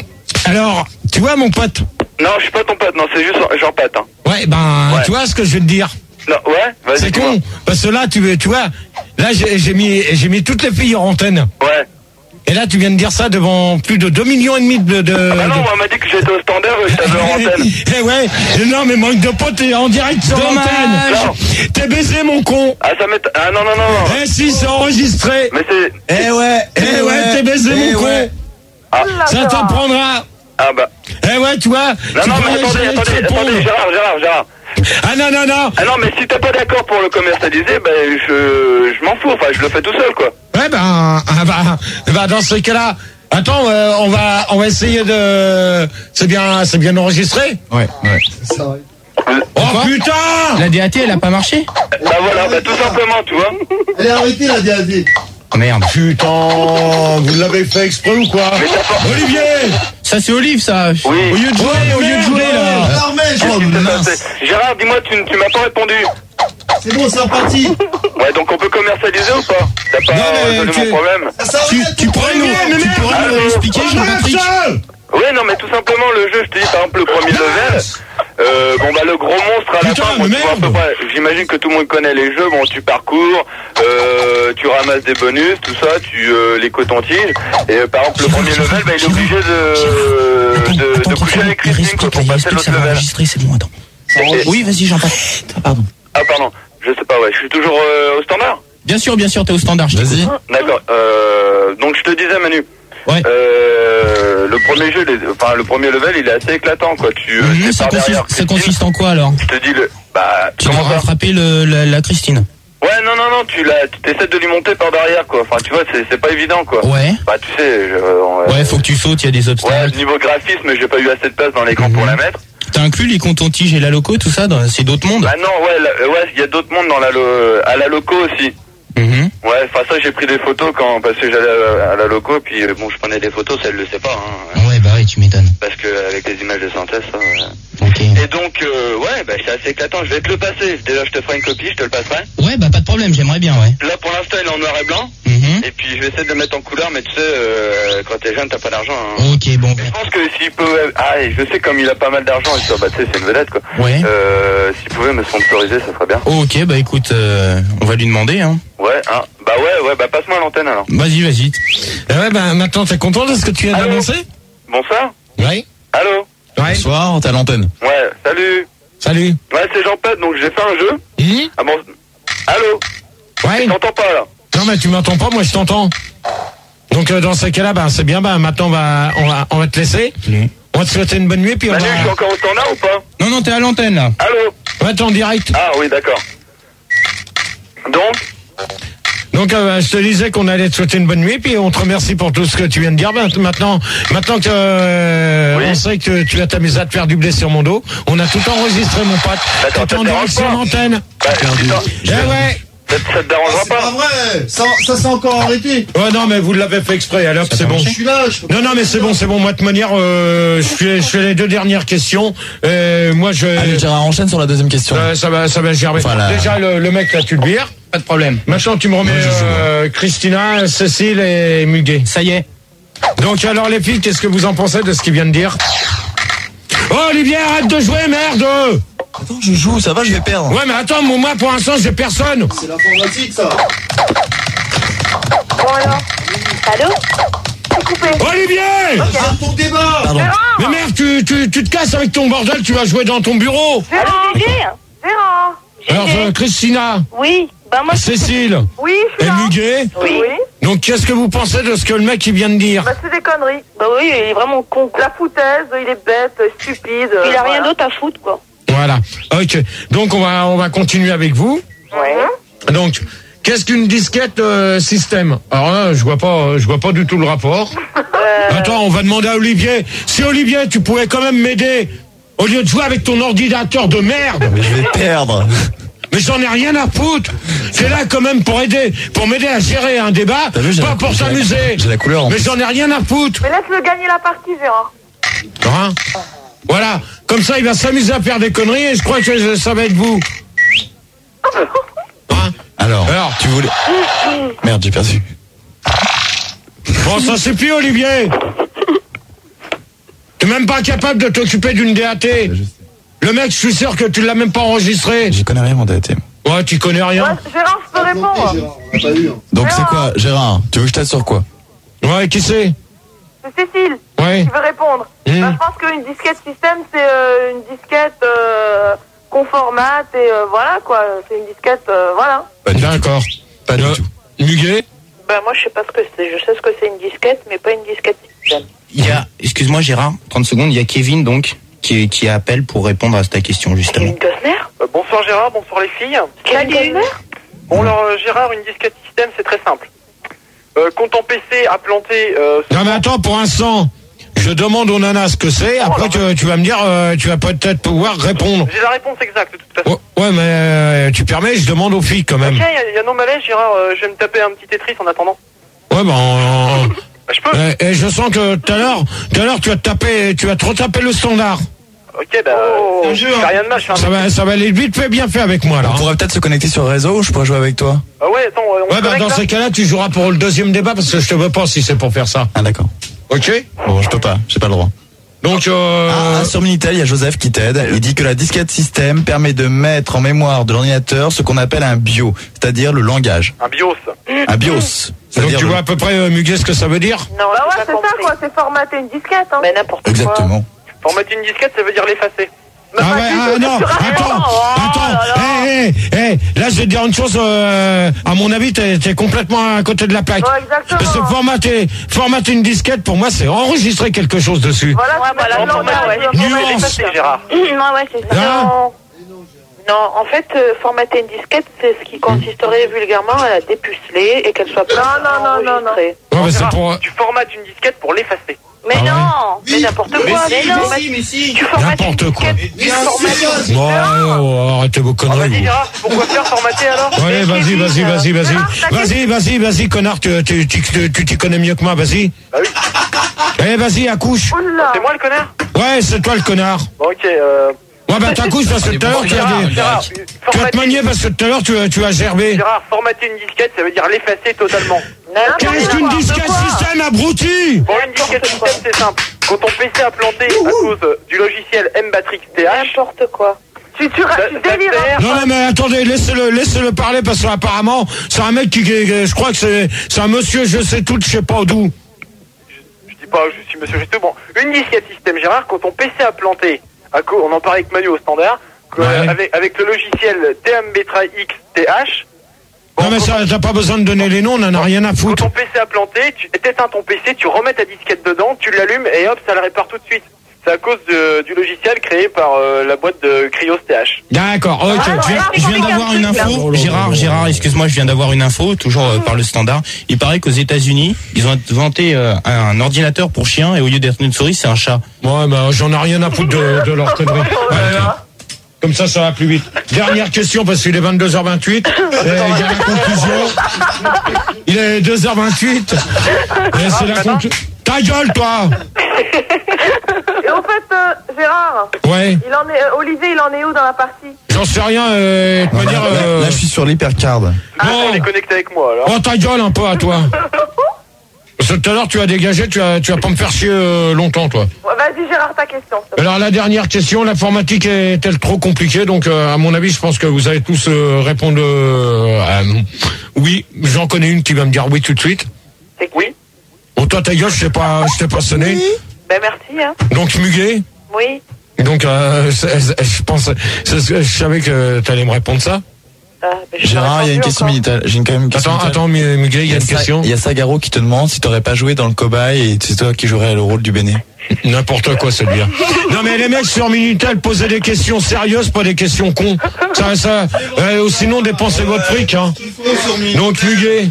Alors, tu vois mon pote? Non, je suis pas ton pote, non, c'est juste Jean-Pat. Hein. Ouais, ben, Ouais. tu vois ce que je vais te dire? Non, ouais, vas-y. C'est dis-moi. con, parce que là, tu, tu vois, là, j'ai j'ai mis, j'ai mis toutes les filles en antenne. Ouais. Et là, tu viens de dire ça devant plus de deux millions et demi de... de Ah bah non, de... moi, on m'a dit que j'étais au standard et que t'avais en antenne. Eh ouais, non, mais manque de potes, t'es en direct sur Dommage. l'antenne. Non. T'es baisé, mon con. Ah, ça m'est... Ah, non, non, non, non. Eh si, c'est enregistré. Mais c'est... Eh ouais, eh ouais, t'es baisé, eh mon ouais. con. Ah. Ça t'apprendra. Ah bah... Eh ouais, tu vois. Non, tu non, mais croyais que attendez, j'allais te attendez, répondre. attendez, Gérard, Gérard, Gérard. Ah non, non, non. Ah non, mais si t'es pas d'accord pour le commercialiser, ben, je, je m'en fous, enfin, je le fais tout seul, quoi. Ouais, ben, ah, bah, bah, dans ce cas-là, attends, euh, on va, on va essayer de, c'est bien, c'est bien enregistré? Ouais, ouais. Oh putain! La D A T, elle a pas marché? Bah voilà, bah tout simplement, tu vois. Allez, arrêtez la D A D. Oh merde. Putain, vous l'avez fait exprès ou quoi? Mais t'as pas... Olivier! Ça c'est Olive ça. Oui. Au lieu de jouer, Oh, au lieu de merde. jouer là. Alors, mais, Qu'est-ce qui s'est passé Gérard, dis-moi, tu, tu m'as pas répondu. c'est bon, c'est reparti. Ouais, donc on peut commercialiser ou pas? T'as pas Non, mais résolu tu- mon problème? Ça sert à Tu, rien, tu pourrais nous, mais tu merde. pourrais nous Allô. expliquer, Jean-Patrick? Oui, non, mais tout simplement, le jeu, je te dis, par exemple, le premier level, euh, bon, bah, le gros monstre à la Putain, fin, bon, mais tu vois à peu merde. près, j'imagine que tout le monde connaît les jeux, bon, tu parcours, euh, tu ramasses des bonus, tout ça, tu, euh, les cotons-tiges, et euh, par exemple, le premier level, bah, il est obligé de, de, de coucher avec Christine, quoi, pour passer l'autre level. c'est bon, attends. Et- Oui, vas-y, Jean-Patrick. Pardon. Ah, pardon, je sais pas, ouais, je suis toujours euh, au standard? Bien sûr, bien sûr, t'es au standard. je Vas-y. t'écoute. D'accord, euh, donc je te disais, Manu. Ouais. Euh, le premier jeu, les- enfin le premier level, il est assez éclatant, quoi. Tu, euh, Mhm, t'es ça, par consiste, derrière ça Christine. consiste en quoi alors? Je te dis le, bah, Tu dois comment ça? rattraper le, la, la Christine. Ouais, non, non, non, tu la, tu t'essaies de lui monter par derrière, quoi. Enfin, tu vois, c'est, c'est pas évident, quoi. Ouais. Bah, tu sais, je, on- Ouais, faut que tu sautes, il y a des ouais, obstacles. niveau graphisme, j'ai pas eu assez de place dans l'écran pour la mettre. T'as inclus les cotons-tiges et la loco, tout ça, dans- c'est d'autres mondes? Bah non, ouais, là, ouais, il y a d'autres mondes dans la, lo- à la loco aussi. Mhm. Ouais, enfin ça, j'ai pris des photos quand, parce que j'allais à, à la loco, puis euh, bon, je prenais des photos, ça elle le sait pas, hein. Ouais, bah oui, tu m'étonnes. Parce que avec les images de synthèse, ça. ouais. Ok. Et donc, euh, ouais, bah c'est assez éclatant. Je vais te le passer. Déjà, je te ferai une copie, je te le passerai. Ouais, bah pas de problème, j'aimerais bien, ouais. Là, pour l'instant, il est en noir et blanc. Mhm. Et puis, je vais essayer de le mettre en couleur, mais tu sais, euh, quand t'es jeune, t'as pas d'argent. Hein. Ok, bon. Je pense que s'il peut... Ah, et je sais, comme il a pas mal d'argent, et ça, bah tu sais, c'est une vedette, quoi. Ouais. Euh, s'il pouvait me sponsoriser, ça serait bien. Ok, bah écoute, euh, on va lui demander, hein. Ouais, hein. Bah ouais, ouais, bah passe-moi l'antenne, alors. Vas-y, vas-y. Eh ouais, ben, maintenant, t'es content de ce que tu viens Allô d'annoncer? Bonsoir. Oui. Allô. Ouais. Bonsoir, t'es à l'antenne. Ouais, salut. Salut. Ouais, c'est Jean-Pat, donc j'ai fait un jeu. Mmh. Ah bon. Allô. Ouais. Je t'entends pas, là. Non, mais tu m'entends pas, moi je t'entends. Donc, euh, dans ces cas-là, ben, c'est bien, ben, maintenant, on va, on va, on va te laisser. Mmh. On va te souhaiter une bonne nuit, puis on Manu, je suis va... encore au standard ou pas? Non, non, t'es à l'antenne, là. Allô. Ouais, t'es en direct. Ah oui, d'accord. Donc Donc, euh, je te disais qu'on allait te souhaiter une bonne nuit, puis on te remercie pour tout ce que tu viens de dire. Ben, maintenant, maintenant que euh, Oui. on sait que tu vas t'amuser à te faire du blé sur mon dos, on a tout enregistré, mon pote. D'accord, T'es ça en te direct dérange sur pas l'antenne. bah, putain, Eh ouais. ça, ça te dérangera C'est pas pas? vrai. Ça, ça s'est encore arrêté. Ouais, non, mais vous l'avez fait exprès, alors c'est bon. Je suis là. Je peux Non, non, mais c'est bon, c'est bon. Moi, de manière, euh, je fais, je fais les deux dernières questions. Euh, moi, je... Allez, Gérard, enchaîne sur la deuxième question. Euh, ça va, ça va gerber. Voilà. Déjà, le, le mec, là, tu le vires. Pas de problème. Maintenant, tu me remets euh, Christina, Cécile et Muguet. Ça y est. Donc, alors, les filles, qu'est-ce que vous en pensez de ce qu'il vient de dire? Oh, Olivier, arrête de jouer, merde! Attends, je joue, ça va, je vais perdre. Ouais, mais attends, moi, pour l'instant, j'ai personne. C'est l'informatique, ça. Bon alors. Allô? C'est coupé. Olivier! C'est ton débat. Pardon. Mais merde, tu, tu, tu te casses avec ton bordel, tu vas jouer dans ton bureau. Allô, Gégé? Gérard. Alors, euh, Christina, Oui. Bah moi, je- Cécile Oui, je suis et là. Muguet. Oui. Donc, qu'est-ce que vous pensez de ce que le mec, il vient de dire? Bah c'est des conneries. Bah oui, il est vraiment con. La foutaise, il est bête, stupide. Il a rien d'autre à foutre, quoi. Voilà. Ok. Donc, on va, on va continuer avec vous. Ouais. Donc, qu'est-ce qu'une disquette euh, système? Alors là, je vois pas, je vois pas du tout le rapport. Euh, Attends, on va demander à Olivier. Si Olivier, tu pouvais quand même m'aider au lieu de jouer avec ton ordinateur de merde. Mais je vais perdre. Mais j'en ai rien à foutre. C'est là quand même pour aider, pour m'aider à gérer un débat, T'as vu, j'ai pas la- pour j'ai la- s'amuser. j'ai la couleur, en Mais plus. j'en ai rien à foutre. Mais laisse-le gagner la partie, Gérard. Hein? Voilà. Comme ça, il va s'amuser à faire des conneries et je crois que ça va être vous. Hein? Alors, Alors. tu voulais... Merde, j'ai perdu. Bon, ça suffit, Olivier. T'es même pas capable de t'occuper d'une D A T. Le mec, je suis sûr que tu l'as même pas enregistré. J'y connais rien, mon D A T. Ouais, tu connais rien. Ouais, Gérard, je peux répondre. Donc c'est quoi, Gérard? Tu veux que je t'aide sur quoi? Ouais, qui c'est? C'est Cécile. Ouais. Qui veut répondre. Mmh. Bah, je pense qu'une disquette système, c'est euh, une disquette euh, qu'on formate et euh, voilà quoi. C'est une disquette, euh, voilà. D'accord. Pas du tout. Muguet? Ben moi je sais pas ce que c'est. Je sais ce que c'est une disquette, mais pas une disquette système. Il y a, excuse-moi Gérard, trente secondes, il y a Kevin donc qui, qui appelle pour répondre à ta question justement. Kevin Costner? Euh, bonsoir Gérard, bonsoir les filles. Salut. Bon alors euh, Gérard, une disquette système c'est très simple. Euh, quand ton P C a planté... Euh, Non mais attends, pour l'instant, je demande aux nanas ce que c'est, après tu, tu vas me dire, euh, tu vas peut-être pouvoir répondre. J'ai la réponse exacte de toute façon. Ouais, ouais mais euh, tu permets, je demande aux filles quand même. Tiens, il y, y a nos malaises Gérard, euh, je vais me taper un petit Tetris en attendant. Ouais, ben... Euh, bah, je peux. Et, et je sens que tout à l'heure, tout à l'heure tu vas te taper, tu vas te retaper le standard. Ok, bah, oh, je fais rien de mal, je fais un ça va, ça va aller vite fait, bien fait avec moi là. On pourrait peut-être se connecter sur le réseau, je pourrais jouer avec toi. Ah ouais, attends, on Ouais, bah dans ces cas-là, tu joueras pour le deuxième débat parce que je te veux pas si c'est pour faire ça. Ah d'accord. Ok. Bon, je peux pas, j'ai pas le droit. Donc, euh... ah, sur Minitel, il y a Joseph qui t'aide. Il dit que la disquette système permet de mettre en mémoire de l'ordinateur ce qu'on appelle un bio, c'est-à-dire le langage. Un BIOS. Un BIOS. Donc tu vois à peu près, euh, Muguet, ce que ça veut dire? Non, bah ouais, c'est ça quoi, c'est formater une disquette. Hein. Mais n'importe quoi. Exactement. Formater une disquette, ça veut dire l'effacer. Ah ouais, ah non, attends, attends, hé, hé, hé, là je vais te dire une chose, euh, à mon avis, t'es, t'es complètement à côté de la plaque. Ouais, exactement. Parce que formater, formater une disquette, pour moi, c'est enregistrer quelque chose dessus. Voilà, Ouais, voilà, non, ouais, ouais. Nuance. L'effacer, Gérard. Non, ouais, c'est ça. Hein? Non. Non, en fait, euh, formater une disquette, c'est ce qui consisterait vulgairement à la dépuceler et qu'elle soit pas Non, non, non, non, non. Ouais, mais c'est pour... Tu formates une disquette pour l'effacer. Mais Ah ouais. non, mais n'importe quoi. Mais non, Mais si, mais si. tu formates une N'importe quoi. disquette, tu formates une- Bon, oh, arrêtez vos Ah, conneries, vas-y vous. Gérard, pourquoi faire formater alors? Allez, vas-y, vas-y, vas-y, vas-y. Vas-y, vas-y, vas-y, connard, tu, tu, tu, tu, tu t'y connais mieux que moi, vas-y. Bah oui. Allez, vas-y, accouche. Oula. C'est moi le connard? Ouais, c'est toi le connard. Bon, ok, euh... Ouais, bah t'accouches parce que tout à l'heure, tu as Gérard, dit... Gérard, Tu vas te formater- manier parce que tout à l'heure, tu, as- tu as gerbé. Gérard, formater une disquette, ça veut dire l'effacer totalement. Qu'est-ce qu'une disquette système, abruti? Bon, une disquette système, c'est simple. Quand ton P C a planté à cause du logiciel M-Batrix T H, N'importe quoi. Tu, tu, ça- tu ça délires. sert- Non, non, mais attendez, laissez-le, laissez-le parler parce qu'apparemment, c'est un mec qui, qui- je crois que c'est, c'est un monsieur, je sais tout, je sais pas d'où. Je dis pas, je suis monsieur Justin. Bon, une disquette système, Gérard, quand ton P C a planté, à cause, on en parlait avec Manu au standard, que, Ouais. euh, avec, avec le logiciel T M B X T H. Non, mais ça, t'as pas besoin de donner les noms, on en a rien à Quand foutre. ton P C a planté, tu éteins ton P C, tu remets ta disquette dedans, tu l'allumes et hop, ça le répare tout de suite. C'est à cause de, du logiciel créé par euh, la boîte de Cryos T H. D'accord, ok. Je viens, je viens d'avoir une info, Gérard, Gérard, excuse-moi, je viens d'avoir une info, toujours euh, par le standard. Il paraît qu'aux États-Unis, ils ont inventé euh, un ordinateur pour chien et au lieu d'être une souris, c'est un chat. Ouais, bah, j'en ai rien à foutre de, de leur connerie. Ouais, comme ça, ça va plus vite. Dernière question, parce qu'il est vingt-deux heures vingt-huit. Et il y a la conclusion. Il est deux heures vingt-huit. Et c'est la conclusion. Ta gueule, toi! Et au fait, euh, Gérard, Ouais. il en est, euh, Olivier, il en est où dans la partie? J'en sais rien, euh, de Voilà, manière, là, euh... là, je suis sur l'hypercard. Ah, Bon. on est connecté avec moi alors. Oh, ta gueule un peu à toi. Parce que tout à l'heure, tu as dégagé, tu vas, tu vas pas me faire chier euh, longtemps, toi. Ouais, vas-y, Gérard, ta question. s'il te plaît. Alors, la dernière question, l'informatique est-elle trop compliquée? Donc, euh, à mon avis, je pense que vous allez tous euh, répondre euh, à- oui. J'en connais une qui va me dire oui tout de suite. C'est qui? Oui. Bon, toi, ta gueule, je t'ai pas, je t'ai pas sonné. Ben merci, hein. Donc, Muguet. Oui. Donc, euh, c'est- c'est- je pense, c'est ce que- je savais que t'allais me répondre ça. Ah, ben, j'ai pas Gérard, il y a une répondu question encore. Minitel. J'ai une- quand même une question. Attends, Minitel. attends, Muguet, il y a une Sa- question. Il y a Sagaro qui te demande si t'aurais pas joué dans le cobaye et c'est toi qui jouerais le rôle du Béné. N'importe quoi, c'est bien. Non, mais les mecs sur Minitel posaient des questions sérieuses, pas des questions cons. Ça, ça, euh, sinon, dépensez votre fric, hein. Donc, Muguet.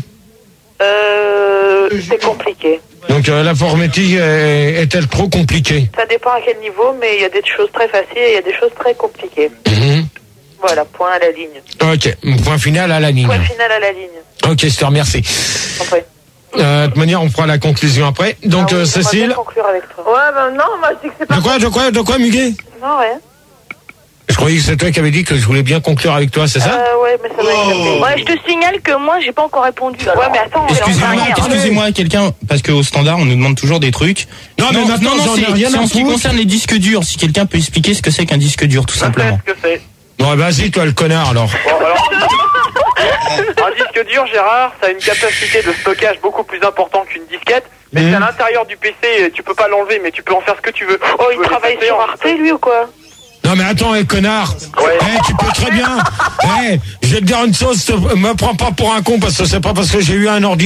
Euh, c'est compliqué. Donc, euh, l'informatique est- est-elle trop compliquée? Ça dépend à quel niveau, mais il y a des choses très faciles et il y a des choses très compliquées. Mhm. Voilà, point à la ligne. Ok, point final à la ligne. Point final à la ligne. Ok, je te remercie. Après. Euh, de toute manière, on fera la conclusion après. Donc, Ah oui, euh, j'aimerais Cécile. bien conclure avec toi. Ouais, ben non, moi je dis que c'est pas. De quoi, de quoi, de quoi, Muguet? Non, ouais. Je croyais que c'est toi qui avais dit que je voulais bien conclure avec toi, c'est ça? Euh, ouais, mais ça va Oh. Ouais, je te signale que moi, j'ai pas encore répondu. Ouais, mais attends, on est en Excusez-moi, dernière. excusez-moi, quelqu'un, parce qu'au standard, on nous demande toujours des trucs. Non, mais maintenant, j'en ai c'est rien c'est à en ce qui foutre. concerne les disques durs. Si quelqu'un peut expliquer ce que c'est qu'un disque dur, tout simplement. ce que c'est. Bon, vas-y, toi, le connard, alors. Bon, alors, un disque dur, Gérard, ça a une capacité de stockage beaucoup plus importante qu'une disquette. Mais Mmh. c'est à l'intérieur du P C, tu peux pas l'enlever, mais tu peux en faire ce que tu veux. Oh, Tu il peux travaille l'effacer sur en- Arte, lui, ou quoi? Non, mais attends, hé, connard. Ouais. Eh, tu peux très bien. Eh, je vais te dire une chose, te- me prends pas pour un con, parce que c'est pas parce que j'ai eu un ordi